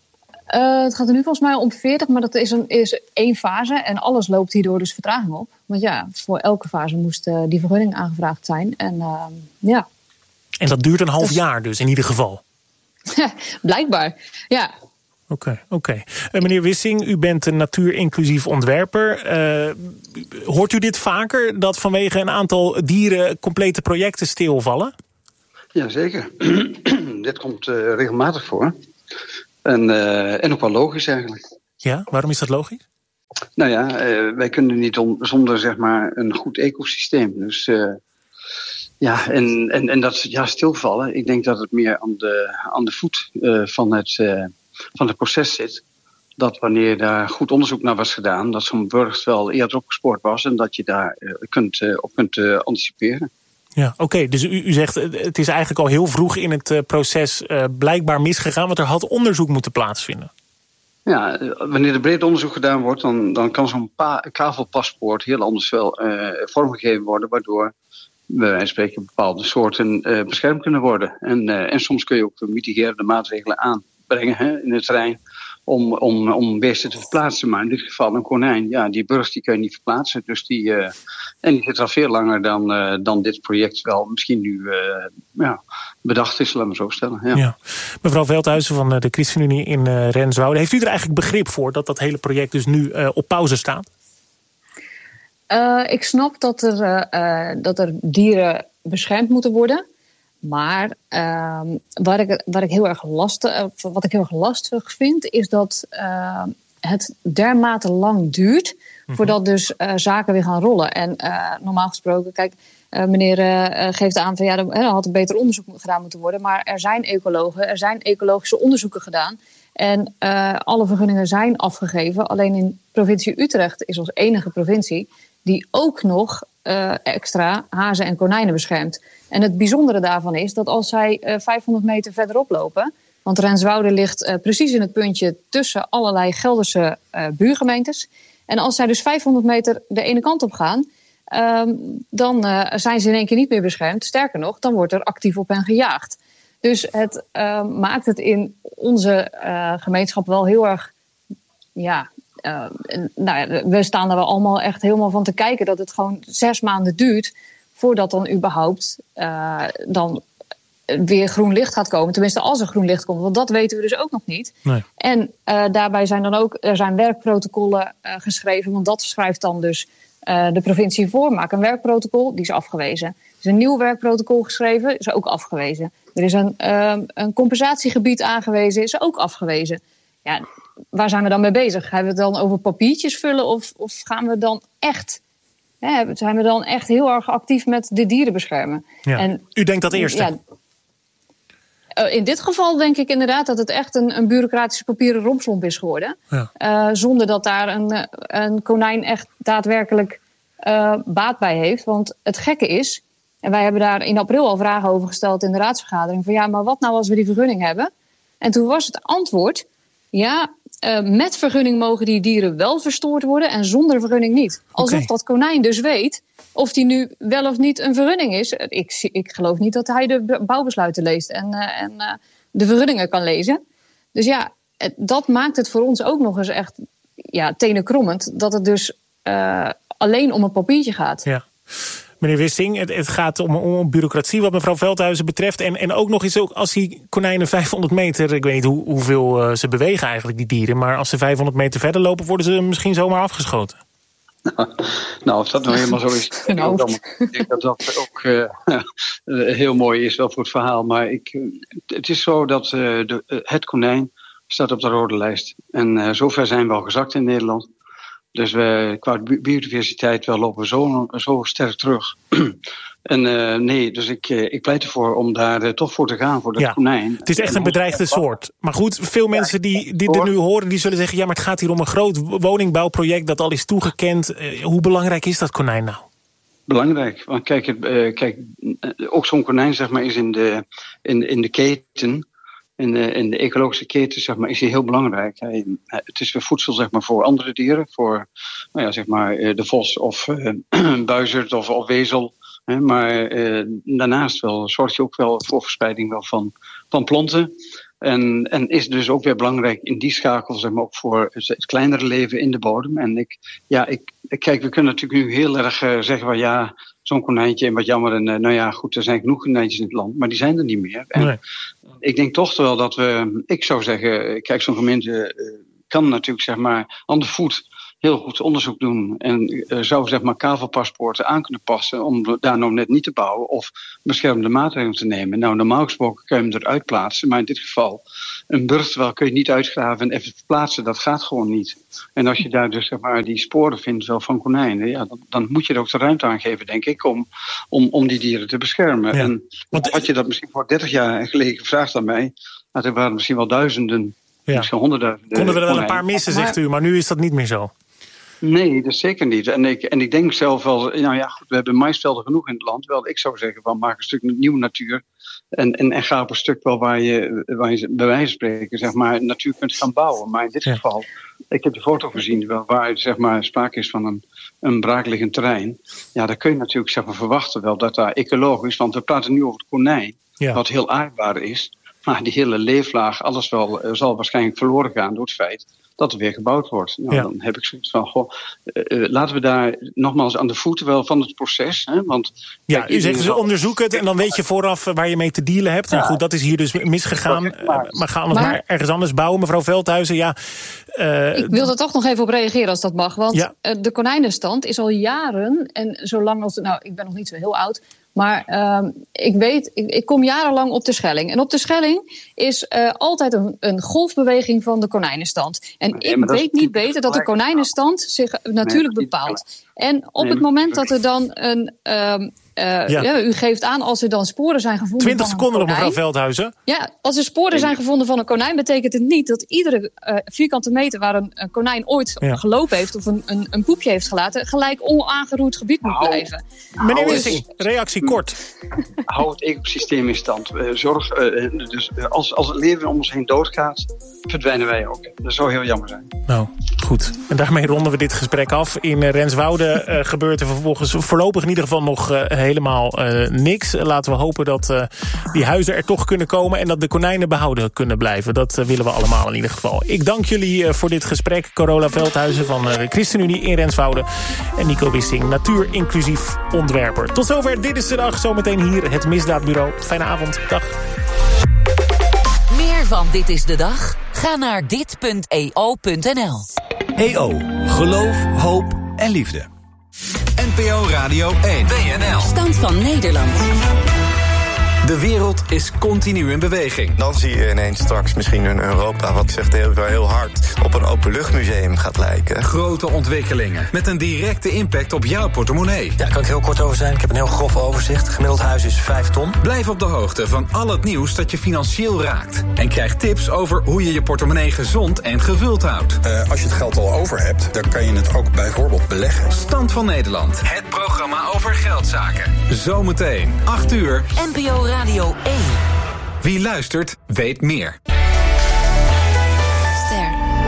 Uh, het gaat er nu volgens mij om veertig, maar dat is, een, is één fase. En alles loopt hierdoor dus vertraging op. Want ja, voor elke fase moest uh, die vergunning aangevraagd zijn. En uh, ja. En dat duurt een half dus... jaar dus in ieder geval? Blijkbaar, ja. Oké, okay, oké. Okay. Uh, meneer Wissing, u bent een natuurinclusief ontwerper. Uh, hoort u dit vaker, dat vanwege een aantal dieren complete projecten stilvallen? Jazeker. Dit komt uh, regelmatig voor. En, uh, en ook wel logisch eigenlijk. Ja, waarom is dat logisch? Nou ja, uh, wij kunnen niet om, zonder zeg maar een goed ecosysteem. Dus uh, ja, en, en, en dat ja, stilvallen, ik denk dat het meer aan de, aan de voet uh, van, het, uh, van het proces zit. Dat wanneer daar goed onderzoek naar was gedaan, dat zo'n burcht wel eerder opgespoord was en dat je daar uh, kunt, uh, op kunt uh, anticiperen. Ja, oké. Okay. Dus u, u zegt, het is eigenlijk al heel vroeg in het uh, proces uh, blijkbaar misgegaan, want er had onderzoek moeten plaatsvinden. Ja, wanneer er breed onderzoek gedaan wordt, dan, dan kan zo'n pa- kavelpaspoort heel anders wel uh, vormgegeven worden, waardoor bij wijze van spreken bepaalde soorten uh, beschermd kunnen worden. En, uh, en soms kun je ook mitigerende maatregelen aanbrengen hè, in het terrein om, om, om beesten te verplaatsen. Maar in dit geval een konijn, ja, die burcht die kun je niet verplaatsen. Dus die, uh, en die zit al veel langer dan, uh, dan dit project wel misschien nu uh, ja, bedacht is, laten we zo stellen. Ja. Ja. Mevrouw Veldhuizen van de ChristenUnie in uh, Renswoude, heeft u er eigenlijk begrip voor dat dat hele project dus nu uh, op pauze staat? Uh, ik snap dat er, uh, uh, dat er dieren beschermd moeten worden. Maar uh, waar, ik, waar ik heel erg lastig, uh, wat ik heel erg lastig vind, is dat uh, het dermate lang duurt mm-hmm. voordat dus uh, zaken weer gaan rollen. En uh, normaal gesproken, kijk, uh, meneer uh, geeft aan van ja, er, er had een beter onderzoek gedaan moeten worden. Maar er zijn ecologen, er zijn ecologische onderzoeken gedaan. En uh, alle vergunningen zijn afgegeven. Alleen in provincie Utrecht is als enige provincie die ook nog uh, extra hazen en konijnen beschermt. En het bijzondere daarvan is dat als zij uh, vijfhonderd meter verderop lopen, want Renswoude ligt uh, precies in het puntje tussen allerlei Gelderse uh, buurgemeentes. En als zij dus vijfhonderd meter de ene kant op gaan, um, dan uh, zijn ze in één keer niet meer beschermd. Sterker nog, dan wordt er actief op hen gejaagd. Dus het uh, maakt het in onze uh, gemeenschap wel heel erg, ja, uh, nou ja, we staan er wel allemaal echt helemaal van te kijken dat het gewoon zes maanden duurt voordat dan überhaupt uh, dan weer groen licht gaat komen. Tenminste, als er groen licht komt, want dat weten we dus ook nog niet. Nee. En uh, daarbij zijn dan ook, er zijn werkprotocollen uh, geschreven, want dat schrijft dan dus uh, de provincie voor. Maak een werkprotocol, die is afgewezen. Er is een nieuw werkprotocol geschreven, is ook afgewezen. Er is een, uh, een compensatiegebied aangewezen, is ook afgewezen. Ja, waar zijn we dan mee bezig? Gaan we het dan over papiertjes vullen of, of gaan we dan echt, hè, zijn we dan echt heel erg actief met de dieren beschermen? Ja. En, u denkt dat eerste? Ja, in dit geval denk ik inderdaad dat het echt een, een bureaucratische papieren rompslomp is geworden. Ja. Uh, zonder dat daar een, een konijn echt daadwerkelijk uh, baat bij heeft. Want het gekke is, en wij hebben daar in april al vragen over gesteld in de raadsvergadering, van ja, maar wat nou als we die vergunning hebben? En toen was het antwoord, ja, uh, met vergunning mogen die dieren wel verstoord worden en zonder vergunning niet. Alsof okay. dat konijn dus weet of die nu wel of niet een vergunning is. Ik, ik geloof niet dat hij de bouwbesluiten leest en, uh, en uh, de vergunningen kan lezen. Dus ja, het, dat maakt het voor ons ook nog eens echt ja, tenenkrommend dat het dus uh, alleen om een papiertje gaat. Ja. Meneer Wissing, het, het gaat om, om bureaucratie wat mevrouw Veldhuizen betreft. En, en ook nog eens, ook als die konijnen vijfhonderd meter... ik weet niet hoe, hoeveel uh, ze bewegen eigenlijk, die dieren, maar als ze vijfhonderd meter verder lopen, worden ze misschien zomaar afgeschoten. Nou, nou of dat nou helemaal zo is, nou. dan, ik denk dat dat ook uh, heel mooi is wel voor het verhaal. Maar ik, het is zo dat uh, de, uh, het konijn staat op de rode lijst. En uh, zover zijn we al gezakt in Nederland. Dus we, qua biodiversiteit wel lopen we zo, zo sterk terug. En uh, nee, dus ik, uh, ik pleit ervoor om daar uh, toch voor te gaan, voor dat ja, konijn. Het is echt een bedreigde soort. Maar goed, veel ja, mensen die dit nu horen, die zullen zeggen, ja, maar het gaat hier om een groot woningbouwproject dat al is toegekend. Uh, hoe belangrijk is dat konijn nou? Belangrijk, want kijk, het, uh, kijk ook zo'n konijn zeg maar, is in de, in, in de keten, in de, in de ecologische keten zeg maar, is hij heel belangrijk. Hij, het is weer voedsel zeg maar, voor andere dieren, voor nou ja, zeg maar, de vos of uh, buizerd of, of wezel. He, maar uh, daarnaast wel, zorgt je ook wel voor verspreiding wel van, van planten. En, en is dus ook weer belangrijk in die schakel, zeg maar, ook voor het kleinere leven in de bodem. En ik, ja, ik, kijk, we kunnen natuurlijk nu heel erg uh, zeggen van ja, zo'n konijntje en wat jammer. En uh, nou ja, goed, er zijn genoeg konijntjes in het land, maar die zijn er niet meer. En nee. Ik denk toch wel dat we, ik zou zeggen, kijk, zo'n gemeente uh, kan natuurlijk, zeg maar, aan de voet heel goed onderzoek doen en uh, zou, zeg maar, kavelpaspoorten aan kunnen passen om daar nou net niet te bouwen of beschermende maatregelen te nemen. Nou, normaal gesproken kun je hem eruit plaatsen, maar in dit geval een burchtwal kun je niet uitgraven en even verplaatsen, dat gaat gewoon niet. En als je daar dus, zeg maar, die sporen vindt wel van konijnen, ja, dan, dan moet je er ook de ruimte aan geven, denk ik, om, om, om die dieren te beschermen. Ja. En Want, had je dat misschien voor dertig jaar geleden gevraagd aan mij, nou, er waren misschien wel duizenden, ja. misschien honderdduizenden. Konden we er wel een paar missen, zegt u, maar nu is dat niet meer zo. Nee, dat zeker niet. En ik, en ik denk zelf wel, nou ja, goed, we hebben maisvelden genoeg in het land. Wel, ik zou zeggen, van maak een stuk nieuwe natuur. En, en, en ga op een stuk wel waar je, waar je bij wijze van spreken, zeg maar, natuur kunt gaan bouwen. Maar in dit ja. geval, ik heb de foto gezien wel, waar, zeg maar, sprake is van een, een braakliggend terrein. Ja, daar kun je natuurlijk, zeg maar, verwachten wel dat daar ecologisch, want we praten nu over het konijn, ja. wat heel aardbaar is. Maar die hele leeflaag, alles wel, uh, zal waarschijnlijk verloren gaan door het feit dat er weer gebouwd wordt. Nou, ja. Dan heb ik zoiets van, goh, uh, uh, laten we daar nogmaals aan de voeten wel van het proces. Hè, want, ja, kijk, u zegt ze onderzoek het en dan weet je vooraf waar je mee te dealen hebt. Ja. Nou goed, dat is hier dus misgegaan. Uh, maar ga anders maar, maar ergens anders bouwen, mevrouw Veldhuizen. Ja, uh, ik wil er toch nog even op reageren als dat mag. Want ja. uh, de konijnenstand is al jaren, en zolang als, nou, ik ben nog niet zo heel oud, maar uh, ik weet, ik, ik kom jarenlang op de Schelling. En op de Schelling is uh, altijd een, een golfbeweging van de konijnenstand. En nee, ik weet niet beter dat de konijnenstand zich natuurlijk nee, bepaalt. En op nee, het moment dat er dan een Um, Uh, ja. Ja, u geeft aan, als er dan sporen zijn gevonden twintig van seconden nog, mevrouw Veldhuizen. Ja, als er sporen zijn gevonden van een konijn, betekent het niet dat iedere uh, vierkante meter waar een, een konijn ooit ja. gelopen heeft of een, een, een poepje heeft gelaten, gelijk onaangeroerd gebied moet blijven. Nou, Meneer Wissing, reactie kort. Hou het ecosysteem in stand. Uh, zorg, uh, dus uh, als, als het leven om ons heen doodgaat, verdwijnen wij ook. Dat zou heel jammer zijn. Nou, goed. En daarmee ronden we dit gesprek af. In uh, Renswoude uh, gebeurt er vervolgens voorlopig in ieder geval nog uh, helemaal uh, niks. Laten we hopen dat uh, die huizen er toch kunnen komen en dat de konijnen behouden kunnen blijven. Dat uh, willen we allemaal in ieder geval. Ik dank jullie uh, voor dit gesprek. Carola Veldhuizen van uh, de ChristenUnie in Renswoude en Nico Wissing, natuur-inclusief ontwerper. Tot zover, dit is de dag. Zometeen hier het Misdaadbureau. Fijne avond. Dag. Meer van Dit is de Dag? Ga naar dit punt e o punt n l. E O. Geloof, hoop en liefde. N P O Radio één. B N L. Stand van Nederland. De wereld is continu in beweging. Dan zie je ineens straks misschien een Europa wat zegt heel, heel hard op een openluchtmuseum gaat lijken. Grote ontwikkelingen met een directe impact op jouw portemonnee. Ja, daar kan ik heel kort over zijn. Ik heb een heel grof overzicht. Gemiddeld huis is vijf ton. Blijf op de hoogte van al het nieuws dat je financieel raakt. En krijg tips over hoe je je portemonnee gezond en gevuld houdt. Uh, als je het geld al over hebt, dan kan je het ook bijvoorbeeld beleggen. Stand van Nederland. Het programma over geldzaken. Zometeen, acht uur. N P O Radio één. Wie luistert, weet meer. Ster.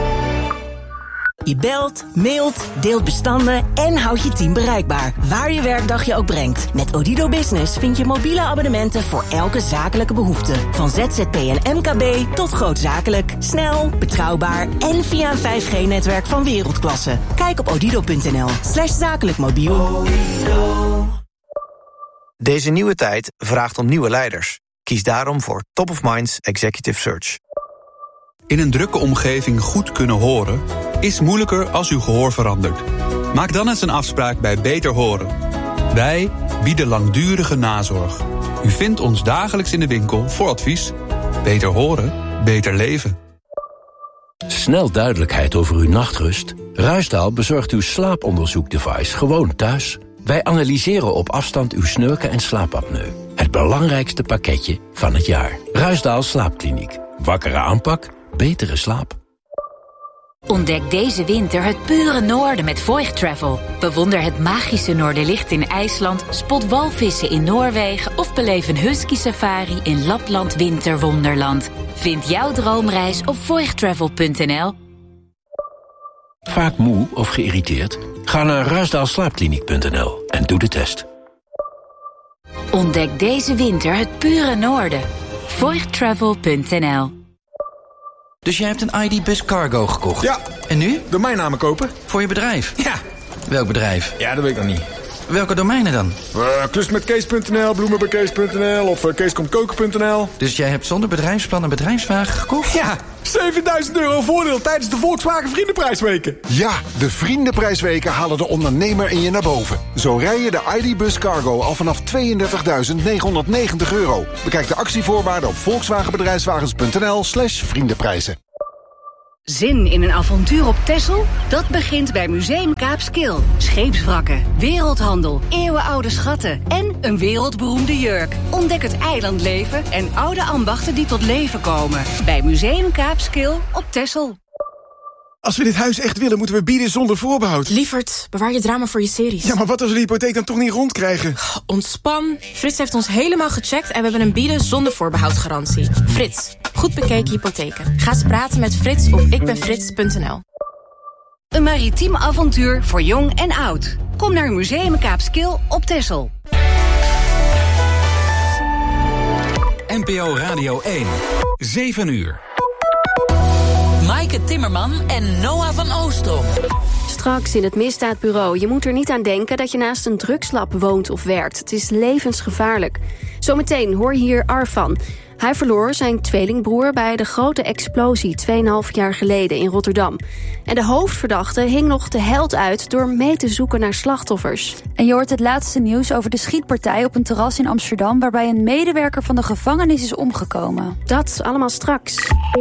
Je belt, mailt, deelt bestanden en houdt je team bereikbaar. Waar je werkdag je ook brengt. Met Odido Business vind je mobiele abonnementen voor elke zakelijke behoefte. Van Z Z P en M K B tot grootzakelijk. Snel, betrouwbaar en via een vijf G netwerk van wereldklasse. Kijk op odido punt n l slash zakelijk mobiel. Deze nieuwe tijd vraagt om nieuwe leiders. Kies daarom voor Top of Minds Executive Search. In een drukke omgeving goed kunnen horen is moeilijker als uw gehoor verandert. Maak dan eens een afspraak bij Beter Horen. Wij bieden langdurige nazorg. U vindt ons dagelijks in de winkel voor advies. Beter horen, beter leven. Snel duidelijkheid over uw nachtrust? Ruisdaal bezorgt uw slaaponderzoekdevice gewoon thuis. Wij analyseren op afstand uw snurken en slaapapneu. Het belangrijkste pakketje van het jaar. Ruisdaal Slaapkliniek. Wakkere aanpak, betere slaap. Ontdek deze winter het pure noorden met Voigt Travel. Bewonder het magische Noorderlicht in IJsland, spot walvissen in Noorwegen of beleef een husky safari in Lapland Winterwonderland. Vind jouw droomreis op voigt travel punt n l. Vaak moe of geïrriteerd? Ga naar ruisdaal slaapkliniek punt n l en doe de test. Ontdek deze winter het pure noorden. voigt travel punt n l. Dus jij hebt een I D Bus Cargo gekocht? Ja. En nu? Domeinnamen kopen. Voor je bedrijf? Ja. Welk bedrijf? Ja, dat weet ik nog niet. Welke domeinen dan? Uh, klus met kees punt n l, bloemen bij kees punt n l of uh, keeskomtkoken punt n l. Dus jij hebt zonder bedrijfsplan een bedrijfswagen gekocht? Ja, zevenduizend euro voordeel tijdens de Volkswagen Vriendenprijsweken. Ja, de Vriendenprijsweken halen de ondernemer in je naar boven. Zo rij je de I D Bus Cargo al vanaf tweeëndertigduizend negenhonderdnegentig euro. Bekijk de actievoorwaarden op volkswagenbedrijfswagens punt n l slash vriendenprijzen. Zin in een avontuur op Texel? Dat begint bij Museum Kaapskil. Scheepswrakken, wereldhandel, eeuwenoude schatten en een wereldberoemde jurk. Ontdek het eilandleven en oude ambachten die tot leven komen. Bij Museum Kaapskil op Texel. Als we dit huis echt willen, moeten we bieden zonder voorbehoud. Lievert, bewaar je drama voor je series. Ja, maar wat als we de hypotheek dan toch niet rondkrijgen? Ontspan. Frits heeft ons helemaal gecheckt en we hebben een bieden zonder voorbehoud garantie. Frits, goed bekeken hypotheken. Ga eens praten met Frits op ikbenfrits punt n l. Een maritiem avontuur voor jong en oud. Kom naar Museum Kaapskil op Texel. N P O Radio één. zeven uur. Maaike Timmerman en Noah van Oostrom. Straks in het misdaadbureau. Je moet er niet aan denken dat je naast een drugslab woont of werkt. Het is levensgevaarlijk. Zometeen hoor je hier Arfan. Hij verloor zijn tweelingbroer bij de grote explosie tweeënhalf jaar geleden in Rotterdam. En de hoofdverdachte hing nog de held uit door mee te zoeken naar slachtoffers. En je hoort het laatste nieuws over de schietpartij op een terras in Amsterdam, waarbij een medewerker van de gevangenis is omgekomen. Dat allemaal straks.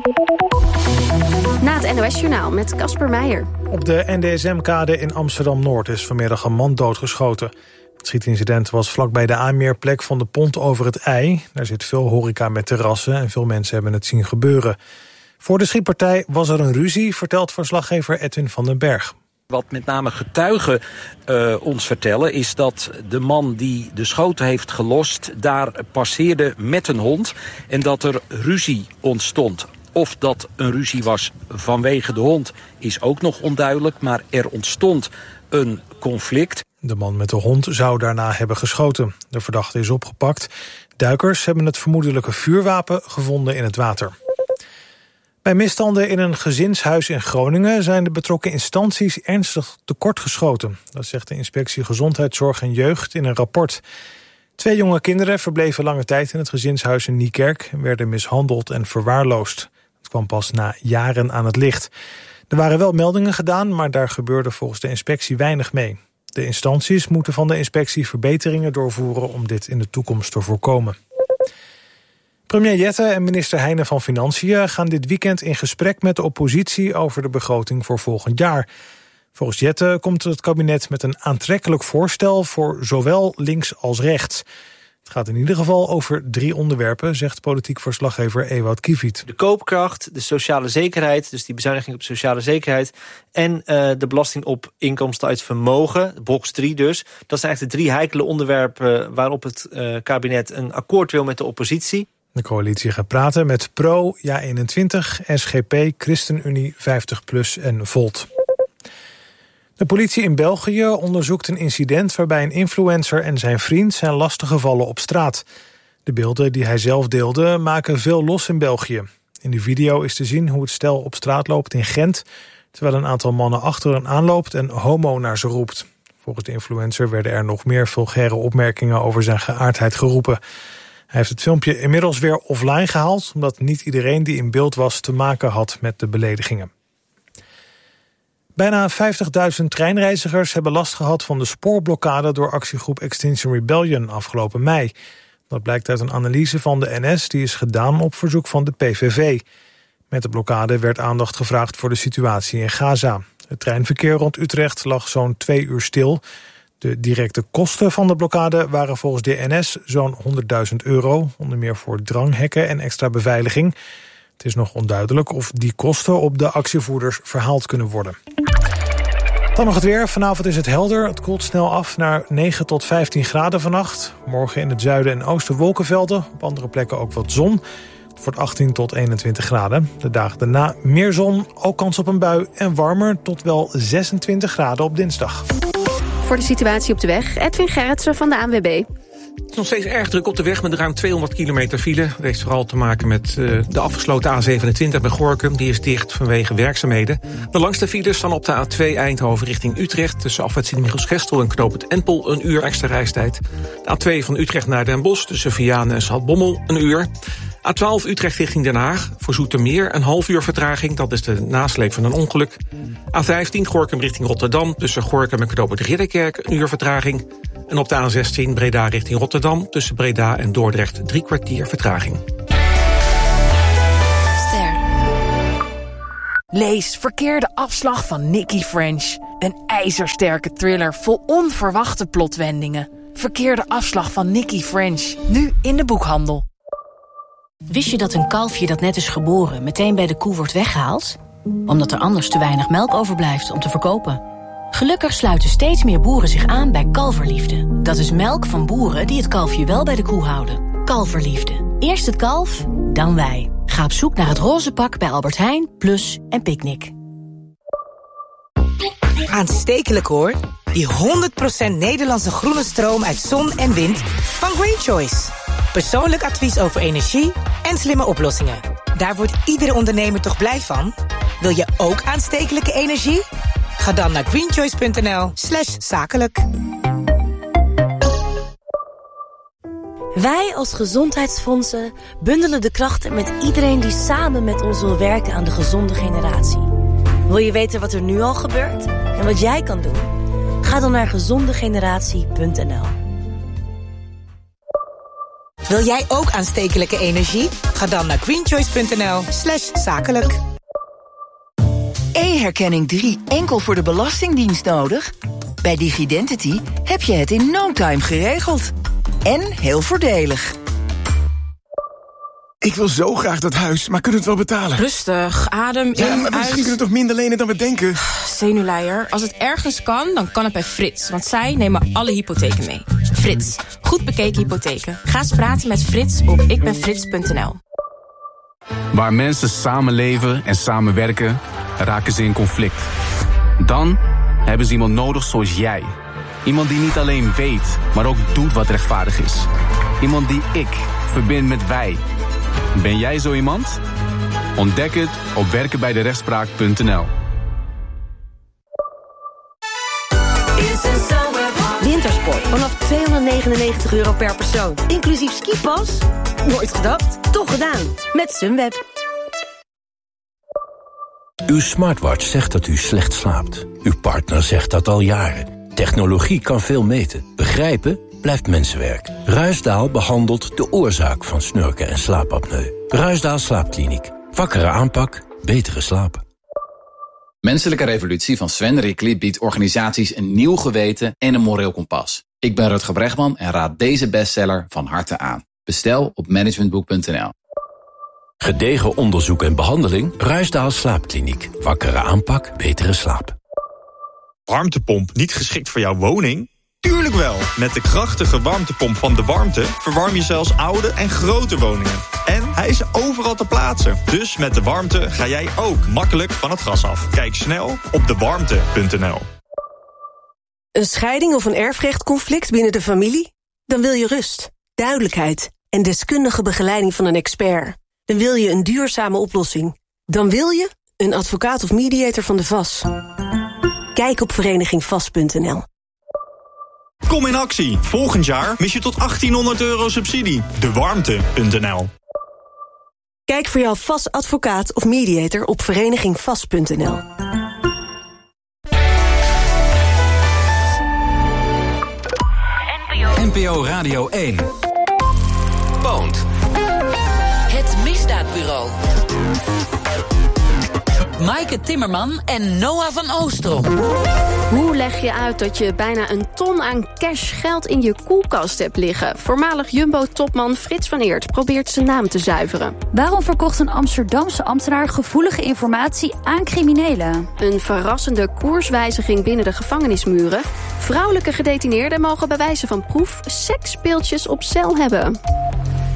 Na het N O S-journaal met Casper Meijer. Op de N D S M-kade in Amsterdam-Noord is vanmiddag een man doodgeschoten. Het schietincident was vlakbij de aanmeerplek van de pont over het IJ. Daar zit veel horeca met terrassen en veel mensen hebben het zien gebeuren. Voor de schietpartij was er een ruzie, vertelt verslaggever Edwin van den Berg. Wat met name getuigen uh, ons vertellen is dat de man die de schoten heeft gelost daar passeerde met een hond en dat er ruzie ontstond. Of dat een ruzie was vanwege de hond is ook nog onduidelijk, maar er ontstond een conflict. De man met de hond zou daarna hebben geschoten. De verdachte is opgepakt. Duikers hebben het vermoedelijke vuurwapen gevonden in het water. Bij misstanden in een gezinshuis in Groningen zijn de betrokken instanties ernstig tekortgeschoten. Dat zegt de Inspectie Gezondheidszorg en Jeugd in een rapport. Twee jonge kinderen verbleven lange tijd in het gezinshuis in Niekerk en werden mishandeld en verwaarloosd. Het kwam pas na jaren aan het licht. Er waren wel meldingen gedaan, maar daar gebeurde volgens de inspectie weinig mee. De instanties moeten van de inspectie verbeteringen doorvoeren om dit in de toekomst te voorkomen. Premier Jette en minister Heijnen van Financiën gaan dit weekend in gesprek met de oppositie over de begroting voor volgend jaar. Volgens Jette komt het kabinet met een aantrekkelijk voorstel voor zowel links als rechts. Het gaat in ieder geval over drie onderwerpen, zegt politiek verslaggever Ewout Kieviet. De koopkracht, de sociale zekerheid, dus die bezuiniging op sociale zekerheid, en uh, de belasting op inkomsten uit vermogen, box drie dus. Dat zijn eigenlijk de drie heikele onderwerpen waarop het uh, kabinet een akkoord wil met de oppositie. De coalitie gaat praten met Pro, Ja eenentwintig, S G P, ChristenUnie, vijftig plus en Volt. De politie in België onderzoekt een incident waarbij een influencer en zijn vriend zijn lastiggevallen op straat. De beelden die hij zelf deelde maken veel los in België. In de video is te zien hoe het stel op straat loopt in Gent, terwijl een aantal mannen achter hen aanloopt en homo naar ze roept. Volgens de influencer werden er nog meer vulgaire opmerkingen over zijn geaardheid geroepen. Hij heeft het filmpje inmiddels weer offline gehaald, omdat niet iedereen die in beeld was te maken had met de beledigingen. Bijna vijftigduizend treinreizigers hebben last gehad van de spoorblokkade door actiegroep Extinction Rebellion afgelopen mei. Dat blijkt uit een analyse van de N S die is gedaan op verzoek van de P V V. Met de blokkade werd aandacht gevraagd voor de situatie in Gaza. Het treinverkeer rond Utrecht lag zo'n twee uur stil. De directe kosten van de blokkade waren volgens de N S zo'n honderdduizend euro, onder meer voor dranghekken en extra beveiliging. Het is nog onduidelijk of die kosten op de actievoerders verhaald kunnen worden. Dan nog het weer. Vanavond is het helder. Het koelt snel af naar negen tot vijftien graden vannacht. Morgen in het zuiden en oosten wolkenvelden. Op andere plekken ook wat zon. Het wordt achttien tot eenentwintig graden. De dagen daarna meer zon, ook kans op een bui en warmer tot wel zesentwintig graden op dinsdag. Voor de situatie op de weg, Edwin Gerritsen van de A N W B. Het is nog steeds erg druk op de weg met ruim tweehonderd kilometer file. Dat heeft vooral te maken met uh, de afgesloten A zevenentwintig bij Gorinchem. Die is dicht vanwege werkzaamheden. De langste files staan op de A twee Eindhoven richting Utrecht. Tussen afwet Sint-Michiels-Gestel en knooppunt Empel een uur extra reistijd. De A twee van Utrecht naar Den Bosch tussen Vianen en Zaltbommel een uur. A twaalf Utrecht richting Den Haag. Voor Zoetermeer een half uur vertraging. Dat is de nasleep van een ongeluk. A vijftien Gorinchem richting Rotterdam. Tussen Gorinchem en knooppunt Ridderkerk een uur vertraging. En op de A zestien Breda richting Rotterdam. Tussen Breda en Dordrecht drie kwartier vertraging. Ster. Lees Verkeerde afslag van Nicky French. Een ijzersterke thriller vol onverwachte plotwendingen. Verkeerde afslag van Nicky French. Nu in de boekhandel. Wist je dat een kalfje dat net is geboren meteen bij de koe wordt weggehaald? Omdat er anders te weinig melk overblijft om te verkopen. Gelukkig sluiten steeds meer boeren zich aan bij Kalverliefde. Dat is melk van boeren die het kalfje wel bij de koe houden. Kalverliefde. Eerst het kalf, dan wij. Ga op zoek naar het roze pak bij Albert Heijn, Plus en Picnic. Aanstekelijk hoor. Die honderd procent Nederlandse groene stroom uit zon en wind van Green Choice. Persoonlijk advies over energie en slimme oplossingen. Daar wordt iedere ondernemer toch blij van? Wil je ook aanstekelijke energie? Ga dan naar greenchoice.nl slash zakelijk. Wij als gezondheidsfondsen bundelen de krachten met iedereen die samen met ons wil werken aan de gezonde generatie. Wil je weten wat er nu al gebeurt en wat jij kan doen? Ga dan naar gezonde generatie punt n l. Wil jij ook aanstekelijke energie? Ga dan naar greenchoice.nl slash zakelijk. E-herkenning drie enkel voor de Belastingdienst nodig? Bij Digidentity heb je het in no time geregeld. En heel voordelig. Ik wil zo graag dat huis, maar kunnen we het wel betalen? Rustig, adem in, ja, maar misschien uit. kunnen we toch minder lenen dan we denken? Zenuwleier, als het ergens kan, dan kan het bij Frits. Want zij nemen alle hypotheken mee. Frits, goed bekeken hypotheken. Ga eens praten met Frits op ikbenfrits punt n l. Waar mensen samenleven en samenwerken, raken ze in conflict. Dan hebben ze iemand nodig zoals jij. Iemand die niet alleen weet, maar ook doet wat rechtvaardig is. Iemand die ik verbind met wij. Ben jij zo iemand? Ontdek het op werken bij de rechtspraak punt n l. Wintersport vanaf tweehonderdnegenennegentig euro per persoon. Inclusief skipas? Nooit gedacht, toch gedaan. Met Sunweb. Uw smartwatch zegt dat u slecht slaapt. Uw partner zegt dat al jaren. Technologie kan veel meten. Begrijpen blijft mensenwerk. Ruisdaal behandelt de oorzaak van snurken en slaapapneu. Ruisdaal Slaapkliniek. Wakkere aanpak, betere slaap. Menselijke Revolutie van Sven Rickly biedt organisaties een nieuw geweten en een moreel kompas. Ik ben Rutger Bregman en raad deze bestseller van harte aan. Bestel op managementboek punt n l. Gedegen onderzoek en behandeling. Ruisdaal Slaapkliniek. Wakkere aanpak, betere slaap. Warmtepomp niet geschikt voor jouw woning? Tuurlijk wel! Met de krachtige warmtepomp van De Warmte verwarm je zelfs oude en grote woningen. En hij is overal te plaatsen. Dus met De Warmte ga jij ook makkelijk van het gas af. Kijk snel op de warmte punt n l. Een scheiding of een erfrechtconflict binnen de familie? Dan wil je rust, duidelijkheid en deskundige begeleiding van een expert. Dan wil je een duurzame oplossing. Dan wil je een advocaat of mediator van de V A S. Kijk op vereniging vast punt n l. Kom in actie. Volgend jaar mis je tot achttienhonderd euro subsidie. de warmte punt n l. Kijk voor jouw V A S-advocaat of mediator op vereniging vast punt n l. N P O Radio één. Poont. Het Misdaadbureau. Maaike Timmerman en Noah van Oostrom. Hoe leg je uit dat je bijna een ton aan cash geld in je koelkast hebt liggen? Voormalig Jumbo-topman Frits van Eert probeert zijn naam te zuiveren. Waarom verkocht een Amsterdamse ambtenaar gevoelige informatie aan criminelen? Een verrassende koerswijziging binnen de gevangenismuren. Vrouwelijke gedetineerden mogen bij wijze van proef seksspeeltjes op cel hebben.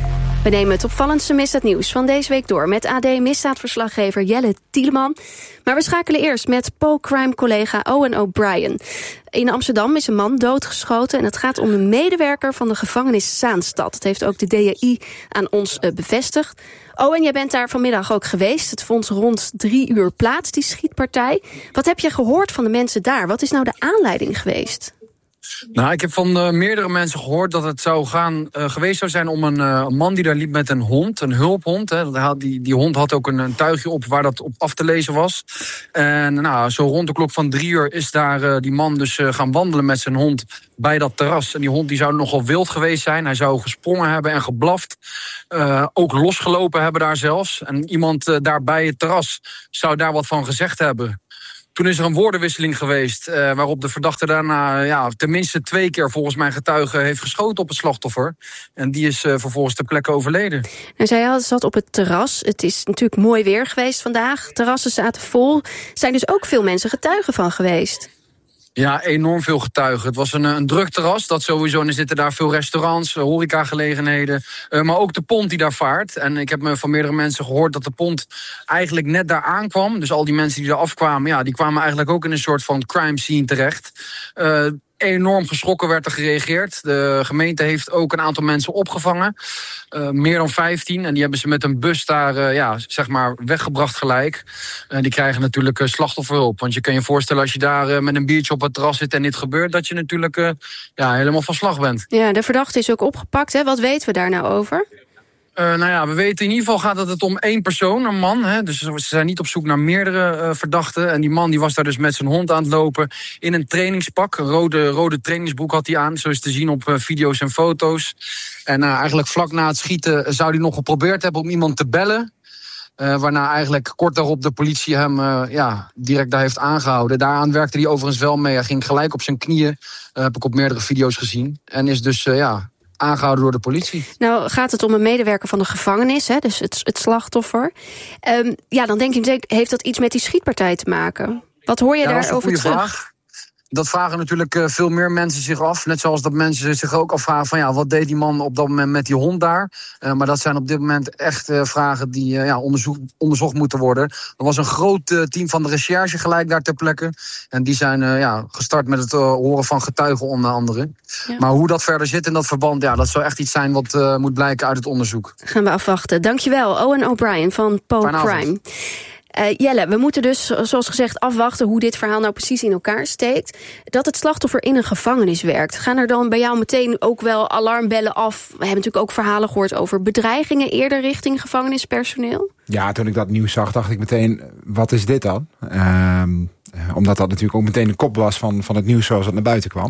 We nemen het opvallendste misdaadnieuws van deze week door met A D-misdaadverslaggever Jelle Tieleman. Maar we schakelen eerst met Poe-crime-collega Owen O'Brien. In Amsterdam is een man doodgeschoten en het gaat om een medewerker van de gevangenis Zaanstad. Dat heeft ook de D J I aan ons uh, bevestigd. Owen, jij bent daar vanmiddag ook geweest. Het vond rond drie uur plaats, die schietpartij. Wat heb je gehoord van de mensen daar? Wat is nou de aanleiding geweest? Nou, ik heb van uh, meerdere mensen gehoord dat het zou gaan, uh, geweest zou zijn om een uh, man die daar liep met een hond, een hulphond. Hè. Die, die hond had ook een, een tuigje op waar dat op af te lezen was. En nou, zo rond de klok van drie uur is daar uh, die man dus uh, gaan wandelen met zijn hond bij dat terras. En die hond die zou nogal wild geweest zijn. Hij zou gesprongen hebben en geblaft. Uh, ook losgelopen hebben daar zelfs. En iemand uh, daar bij het terras zou daar wat van gezegd hebben. Toen is er een woordenwisseling geweest, uh, waarop de verdachte daarna ja, tenminste twee keer volgens mijn getuigen heeft geschoten op het slachtoffer. En die is uh, vervolgens ter plekke overleden. Nou, zij zat op het terras. Het is natuurlijk mooi weer geweest vandaag. Terrassen zaten vol. Er zijn dus ook veel mensen getuigen van geweest. Ja, enorm veel getuigen. Het was een, een druk terras, dat sowieso. En er zitten daar veel restaurants, horecagelegenheden. Uh, maar ook de pont die daar vaart. En ik heb me van meerdere mensen gehoord dat de pont eigenlijk net daar aankwam. Dus al die mensen die er afkwamen, ja, die kwamen eigenlijk ook in een soort van crime scene terecht. Uh, Enorm geschrokken werd er gereageerd. De gemeente heeft ook een aantal mensen opgevangen. Uh, meer dan vijftien. En die hebben ze met een bus daar uh, ja, zeg maar weggebracht gelijk. En uh, die krijgen natuurlijk uh, slachtofferhulp. Want je kan je voorstellen als je daar uh, met een biertje op het terras zit en dit gebeurt, dat je natuurlijk uh, ja, helemaal van slag bent. Ja, de verdachte is ook opgepakt. Hè? Wat weten we daar nou over? Uh, nou ja, we weten in ieder geval gaat dat het om één persoon, een man. Hè? Dus ze zijn niet op zoek naar meerdere uh, verdachten. En die man die was daar dus met zijn hond aan het lopen in een trainingspak. Een rode, rode trainingsbroek had hij aan, zo is te zien op uh, video's en foto's. En uh, eigenlijk vlak na het schieten zou hij nog geprobeerd hebben om iemand te bellen. Uh, waarna eigenlijk kort daarop de politie hem uh, ja, direct daar heeft aangehouden. Daaraan werkte hij overigens wel mee. Hij ging gelijk op zijn knieën, uh, heb ik op meerdere video's gezien. En is dus, uh, ja... aangehouden door de politie. Nou gaat het om een medewerker van de gevangenis, hè, dus het, het slachtoffer. Um, ja, dan denk je natuurlijk, heeft dat iets met die schietpartij te maken? Wat hoor je ja, daarover terug? Vraag. Dat vragen natuurlijk uh, veel meer mensen zich af. Net zoals dat mensen zich ook afvragen van ja, wat deed die man op dat moment met die hond daar? Uh, maar dat zijn op dit moment echt uh, vragen die uh, ja, onderzoek, onderzocht moeten worden. Er was een groot uh, team van de recherche gelijk daar ter plekke. En die zijn uh, ja, gestart met het uh, horen van getuigen onder andere. Ja. Maar hoe dat verder zit in dat verband, ja, dat zou echt iets zijn wat uh, moet blijken uit het onderzoek. Gaan we afwachten. Dankjewel, Owen O'Brien van Poe-crime. Uh, Jelle, we moeten dus, zoals gezegd, afwachten hoe dit verhaal nou precies in elkaar steekt. Dat het slachtoffer in een gevangenis werkt. Gaan er dan bij jou meteen ook wel alarmbellen af? We hebben natuurlijk ook verhalen gehoord over bedreigingen eerder richting gevangenispersoneel. Ja, toen ik dat nieuws zag, dacht ik meteen, wat is dit dan? Um, omdat dat natuurlijk ook meteen de kop was van, van het nieuws zoals het naar buiten kwam.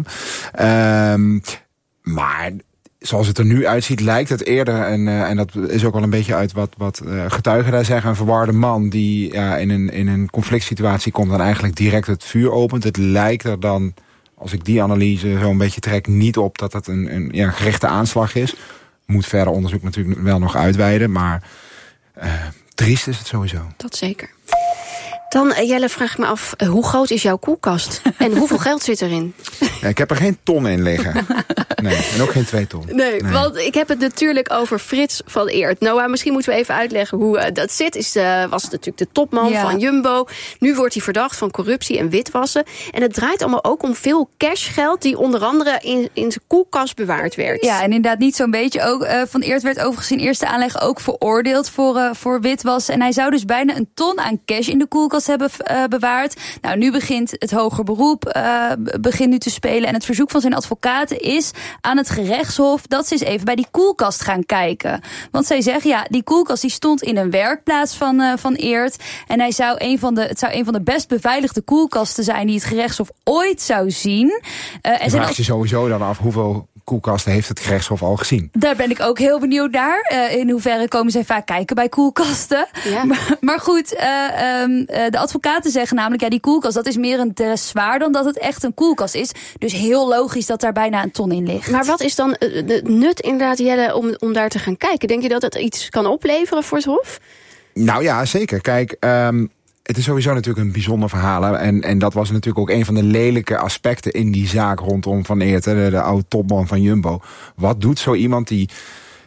Um, maar... Zoals het er nu uitziet, lijkt het eerder, en, uh, en dat is ook wel een beetje uit wat, wat uh, getuigen daar zeggen, een verwarde man die ja, in, een, in een conflict situatie komt en eigenlijk direct het vuur opent. Het lijkt er dan, als ik die analyse zo een beetje trek, niet op dat het een, een, ja, een gerichte aanslag is. Moet verder onderzoek natuurlijk wel nog uitweiden, maar uh, triest is het sowieso. Dat zeker. Dan, Jelle, vraag ik me af, hoe groot is jouw koelkast? En hoeveel geld zit erin? Ja, ik heb er geen ton in liggen. Nee, en ook geen twee ton. Nee, nee, want ik heb het natuurlijk over Frits van Eert. Noah, misschien moeten we even uitleggen hoe uh, dat zit. Is, uh, was natuurlijk de topman ja. van Jumbo. Nu wordt hij verdacht van corruptie en witwassen. En het draait allemaal ook om veel cashgeld die onder andere in, in zijn koelkast bewaard werd. Ja, en inderdaad niet zo'n beetje. Ook uh, Van Eert werd overigens in eerste aanleg ook veroordeeld voor, uh, voor witwassen. En hij zou dus bijna een ton aan cash in de koelkast hebben uh, bewaard. Nou, nu begint het hoger beroep uh, begint nu te spelen. En het verzoek van zijn advocaten is aan het gerechtshof dat ze eens even bij die koelkast gaan kijken. Want zij zeggen, ja, die koelkast die stond in een werkplaats van, uh, van Eert. En hij zou een van de, het zou een van de best beveiligde koelkasten zijn die het gerechtshof ooit zou zien. Uh, en vraag je sowieso dan af hoeveel koelkasten heeft het gerechtshof al gezien? Daar ben ik ook heel benieuwd naar. Uh, in hoeverre komen zij vaak kijken bij koelkasten. Ja. Maar, maar goed, uh, um, uh, de advocaten zeggen namelijk, ja, die koelkast, dat is meer een dressoir dan dat het echt een koelkast is. Dus heel logisch dat daar bijna een ton in ligt. Maar wat is dan het nut inderdaad, Jelle, om, om daar te gaan kijken? Denk je dat het iets kan opleveren voor het Hof? Nou ja, zeker. Kijk, um, het is sowieso natuurlijk een bijzonder verhaal. En, en dat was natuurlijk ook een van de lelijke aspecten in die zaak rondom Van Eert, de, de oude topman van Jumbo. Wat doet zo iemand die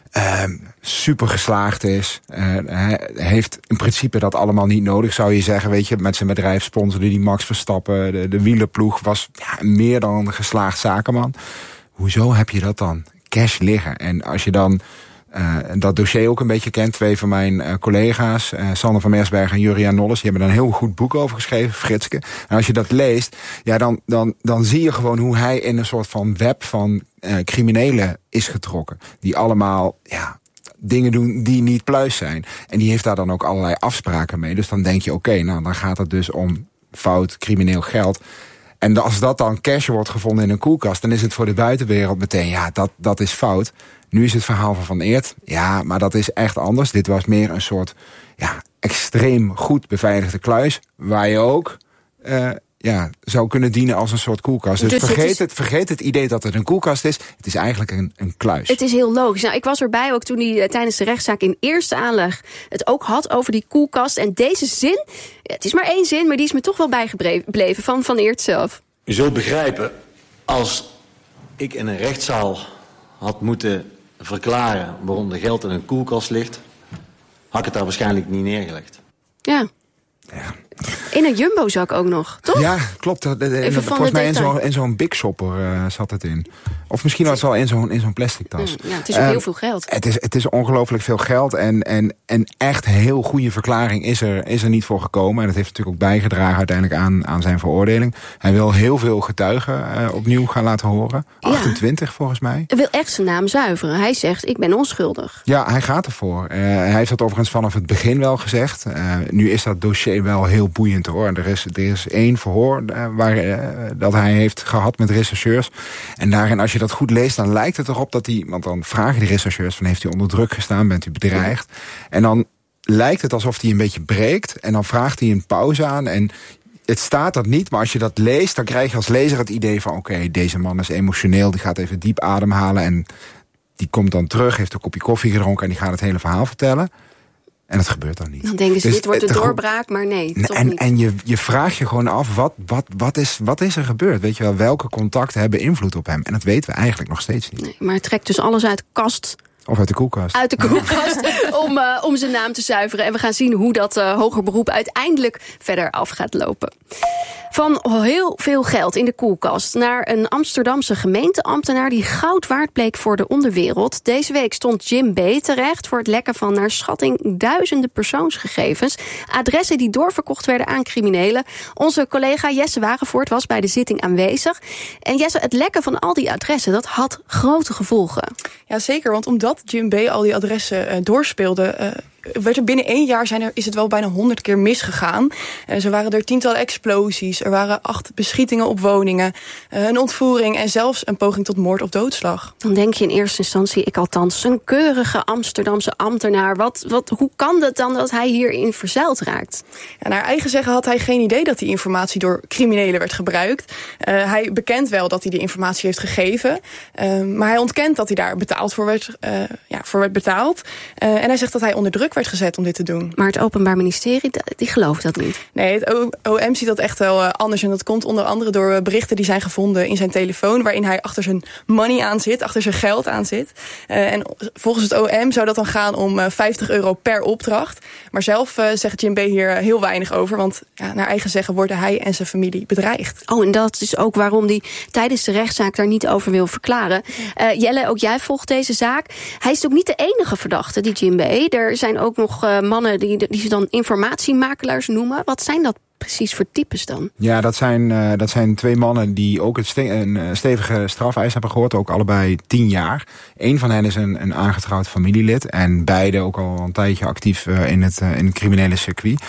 Uh, super geslaagd is. Uh, hij heeft in principe dat allemaal niet nodig, zou je zeggen. Weet je, met zijn bedrijf sponsorde die Max Verstappen. De, de wielerploeg was ja, meer dan een geslaagd zakenman. Hoezo heb je dat dan? Cash liggen. En als je dan uh, dat dossier ook een beetje kent. Twee van mijn uh, collega's, uh, Sander van Mersberg en Juriaan Nolles, die hebben daar een heel goed boek over geschreven, Fritske. En als je dat leest, ja, dan, dan, dan zie je gewoon hoe hij in een soort van web van uh, criminelen is getrokken. Die allemaal, ja, dingen doen die niet pluis zijn. En die heeft daar dan ook allerlei afspraken mee. Dus dan denk je, oké, okay, nou, dan gaat het dus om fout, crimineel geld. En als dat dan cash wordt gevonden in een koelkast, dan is het voor de buitenwereld meteen, ja, dat, dat is fout. Nu is het verhaal van Van Eert, ja, maar dat is echt anders. Dit was meer een soort, ja, extreem goed beveiligde kluis, waar je ook, uh, ja, zou kunnen dienen als een soort koelkast. Dus, dus vergeet, het, is, het, vergeet het idee dat het een koelkast is. Het is eigenlijk een, een kluis. Het is heel logisch. Nou, ik was erbij ook toen hij uh, tijdens de rechtszaak in eerste aanleg het ook had over die koelkast. En deze zin, het is maar één zin, maar die is me toch wel bijgebleven van Van Eert zelf. U zult begrijpen, als ik in een rechtszaal had moeten verklaren waarom er geld in een koelkast ligt, had ik het daar waarschijnlijk niet neergelegd. Ja. Ja. In een Jumbo-zak ook nog, toch? Ja, klopt. De, de, de, volgens mij in zo'n in zo'n Big Shopper uh, zat het in. Of misschien was het wel in zo'n in zo'n plastic tas. Ja, het is ook uh, heel veel geld. Het is, het is ongelooflijk veel geld. En, en, en echt heel goede verklaring is er, is er niet voor gekomen. En dat heeft natuurlijk ook bijgedragen uiteindelijk aan, aan zijn veroordeling. Hij wil heel veel getuigen uh, opnieuw gaan laten horen. achtentwintig ja. volgens mij. Hij wil echt zijn naam zuiveren. Hij zegt, ik ben onschuldig. Ja, hij gaat ervoor. Uh, hij heeft dat overigens vanaf het begin wel gezegd. Uh, nu is dat dossier wel heel boeiend hoor. Er is, er is één verhoor uh, waar, uh, dat hij heeft gehad met rechercheurs. En daarin, als je dat goed leest, dan lijkt het erop dat hij, want dan vragen die rechercheurs van, heeft u onder druk gestaan, bent u bedreigd? En dan lijkt het alsof hij een beetje breekt. En dan vraagt hij een pauze aan. En het staat dat niet, maar als je dat leest, dan krijg je als lezer het idee van, oké, okay, deze man is emotioneel, die gaat even diep ademhalen en die komt dan terug, heeft een kopje koffie gedronken en die gaat het hele verhaal vertellen. En dat gebeurt dan niet. Dan denken ze, dus dit wordt een doorbraak, maar nee, toch en, niet. En je, je vraagt je gewoon af, wat, wat, wat, is, wat is er gebeurd? Weet je wel, welke contacten hebben invloed op hem? En dat weten we eigenlijk nog steeds niet. Nee, maar hij trekt dus alles uit de kast. Of uit de koelkast. Uit de koelkast, om, uh, om zijn naam te zuiveren. En we gaan zien hoe dat uh, hoger beroep uiteindelijk verder af gaat lopen. Van heel veel geld in de koelkast naar een Amsterdamse gemeenteambtenaar die goud waard bleek voor de onderwereld. Deze week stond Jim B. terecht voor het lekken van naar schatting duizenden persoonsgegevens. Adressen die doorverkocht werden aan criminelen. Onze collega Jesse Wagevoort was bij de zitting aanwezig. En Jesse, het lekken van al die adressen, dat had grote gevolgen. Ja, zeker, want omdat Jim B. al die adressen uh, doorspeelde, Uh, werd er binnen één jaar zijn er, is het wel bijna honderd keer misgegaan. Uh, zo waren er tientallen explosies, er waren acht beschietingen op woningen, uh, een ontvoering en zelfs een poging tot moord of doodslag. Dan denk je in eerste instantie, ik althans, een keurige Amsterdamse ambtenaar. Wat, wat, hoe kan het dan dat hij hierin verzeild raakt? Ja, naar eigen zeggen had hij geen idee dat die informatie door criminelen werd gebruikt. Uh, hij bekent wel dat hij die informatie heeft gegeven, uh, maar hij ontkent dat hij daar betaald voor werd, uh, ja, voor werd betaald. Uh, en hij zegt dat hij onder druk werd gezet om dit te doen. Maar het Openbaar Ministerie, die gelooft dat niet. Nee, het O M ziet dat echt wel uh, anders. En dat komt onder andere door uh, berichten die zijn gevonden in zijn telefoon, waarin hij achter zijn money aan zit, achter zijn geld aan zit. Uh, en volgens het O M zou dat dan gaan om uh, vijftig euro per opdracht. Maar zelf uh, zegt Jim B. hier uh, heel weinig over, want ja, naar eigen zeggen worden hij en zijn familie bedreigd. Oh, en dat is ook waarom hij tijdens de rechtszaak daar niet over wil verklaren. Uh, Jelle, ook jij volgt deze zaak. Hij is ook niet de enige verdachte, die Jim B. Er zijn ook nog uh, mannen die, die ze dan informatiemakelaars noemen. Wat zijn dat precies voor types dan? Ja, dat zijn, uh, dat zijn twee mannen die ook het ste- een stevige strafeis hebben gehoord. Ook allebei tien jaar. Eén van hen is een, een aangetrouwd familielid. En beide ook al een tijdje actief uh, in, het, uh, in het criminele circuit.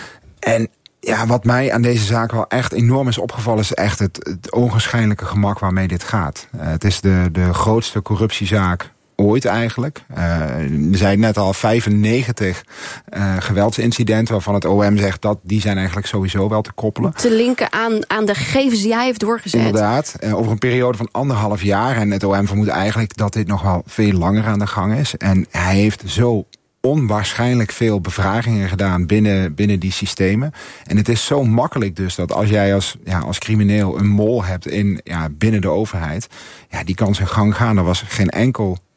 En ja, wat mij aan deze zaak wel echt enorm is opgevallen, is echt het, het onwaarschijnlijke gemak waarmee dit gaat. Uh, het is de, de grootste corruptiezaak ooit eigenlijk. Uh, we zeiden net al, vijfennegentig uh, geweldsincidenten waarvan het O M zegt dat die zijn eigenlijk sowieso wel te koppelen. Te linken aan, aan de gegevens die hij heeft doorgezet. Inderdaad, uh, over een periode van anderhalf jaar. En het O M vermoedt eigenlijk dat dit nog wel veel langer aan de gang is. En hij heeft zo onwaarschijnlijk veel bevragingen gedaan binnen, binnen die systemen. En het is zo makkelijk dus dat als jij als, ja, als crimineel een mol hebt in, ja, binnen de overheid, ja, die kan zijn gang gaan. Er was geen enkel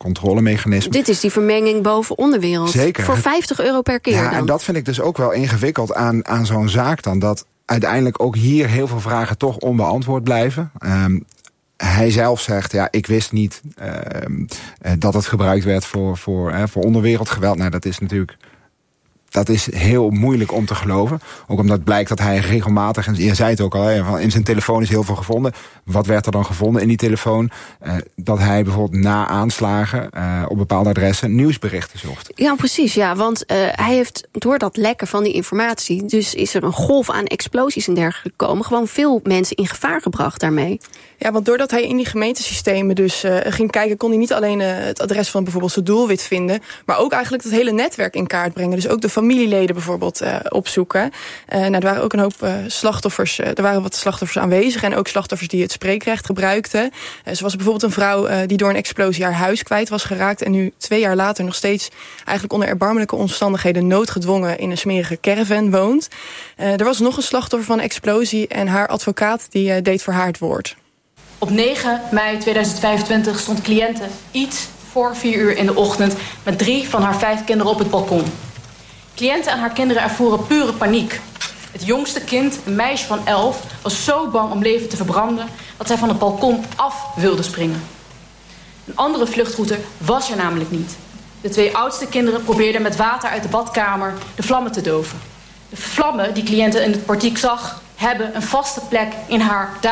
controlemechanisme. Dit is die vermenging boven-onderwereld. Zeker. Voor vijftig euro per keer Ja, dan. en dat vind ik dus ook wel ingewikkeld aan, aan zo'n zaak dan. Dat uiteindelijk ook hier heel veel vragen toch onbeantwoord blijven. Um, Hij zelf zegt, ja, ik wist niet uh, uh, dat het gebruikt werd voor, voor, uh, voor onderwereldgeweld. Nou, dat is natuurlijk... Dat is heel moeilijk om te geloven. Ook omdat het blijkt dat hij regelmatig... en je zei het ook al, hè, van in zijn telefoon is heel veel gevonden. Wat werd er dan gevonden in die telefoon? Uh, dat hij bijvoorbeeld na aanslagen uh, op bepaalde adressen nieuwsberichten zocht. Ja, precies. Ja, want uh, hij heeft door dat lekken van die informatie... dus is er een golf aan explosies en dergelijke gekomen. Gewoon veel mensen in gevaar gebracht daarmee. Ja, want doordat hij in die gemeentesystemen dus uh, ging kijken... kon hij niet alleen uh, het adres van bijvoorbeeld zijn doelwit vinden... maar ook eigenlijk het hele netwerk in kaart brengen. Dus ook de familieleden bijvoorbeeld uh, opzoeken. Uh, nou, er waren ook een hoop uh, slachtoffers. Uh, er waren wat slachtoffers aanwezig en ook slachtoffers die het spreekrecht gebruikten. Uh, zo was er bijvoorbeeld een vrouw uh, die door een explosie haar huis kwijt was geraakt... en nu twee jaar later nog steeds eigenlijk onder erbarmelijke omstandigheden... noodgedwongen in een smerige caravan woont. Uh, er was nog een slachtoffer van een explosie en haar advocaat die uh, deed voor haar het woord. Op negen mei tweeduizend vijfentwintig stond cliënte iets voor vier uur in de ochtend... met drie van haar vijf kinderen op het balkon. Cliënte en haar kinderen ervoeren pure paniek. Het jongste kind, een meisje van elf, was zo bang om leven te verbranden... dat zij van het balkon af wilde springen. Een andere vluchtroute was er namelijk niet. De twee oudste kinderen probeerden met water uit de badkamer de vlammen te doven. De vlammen die cliënte in het portiek zag... hebben een vaste plek in haar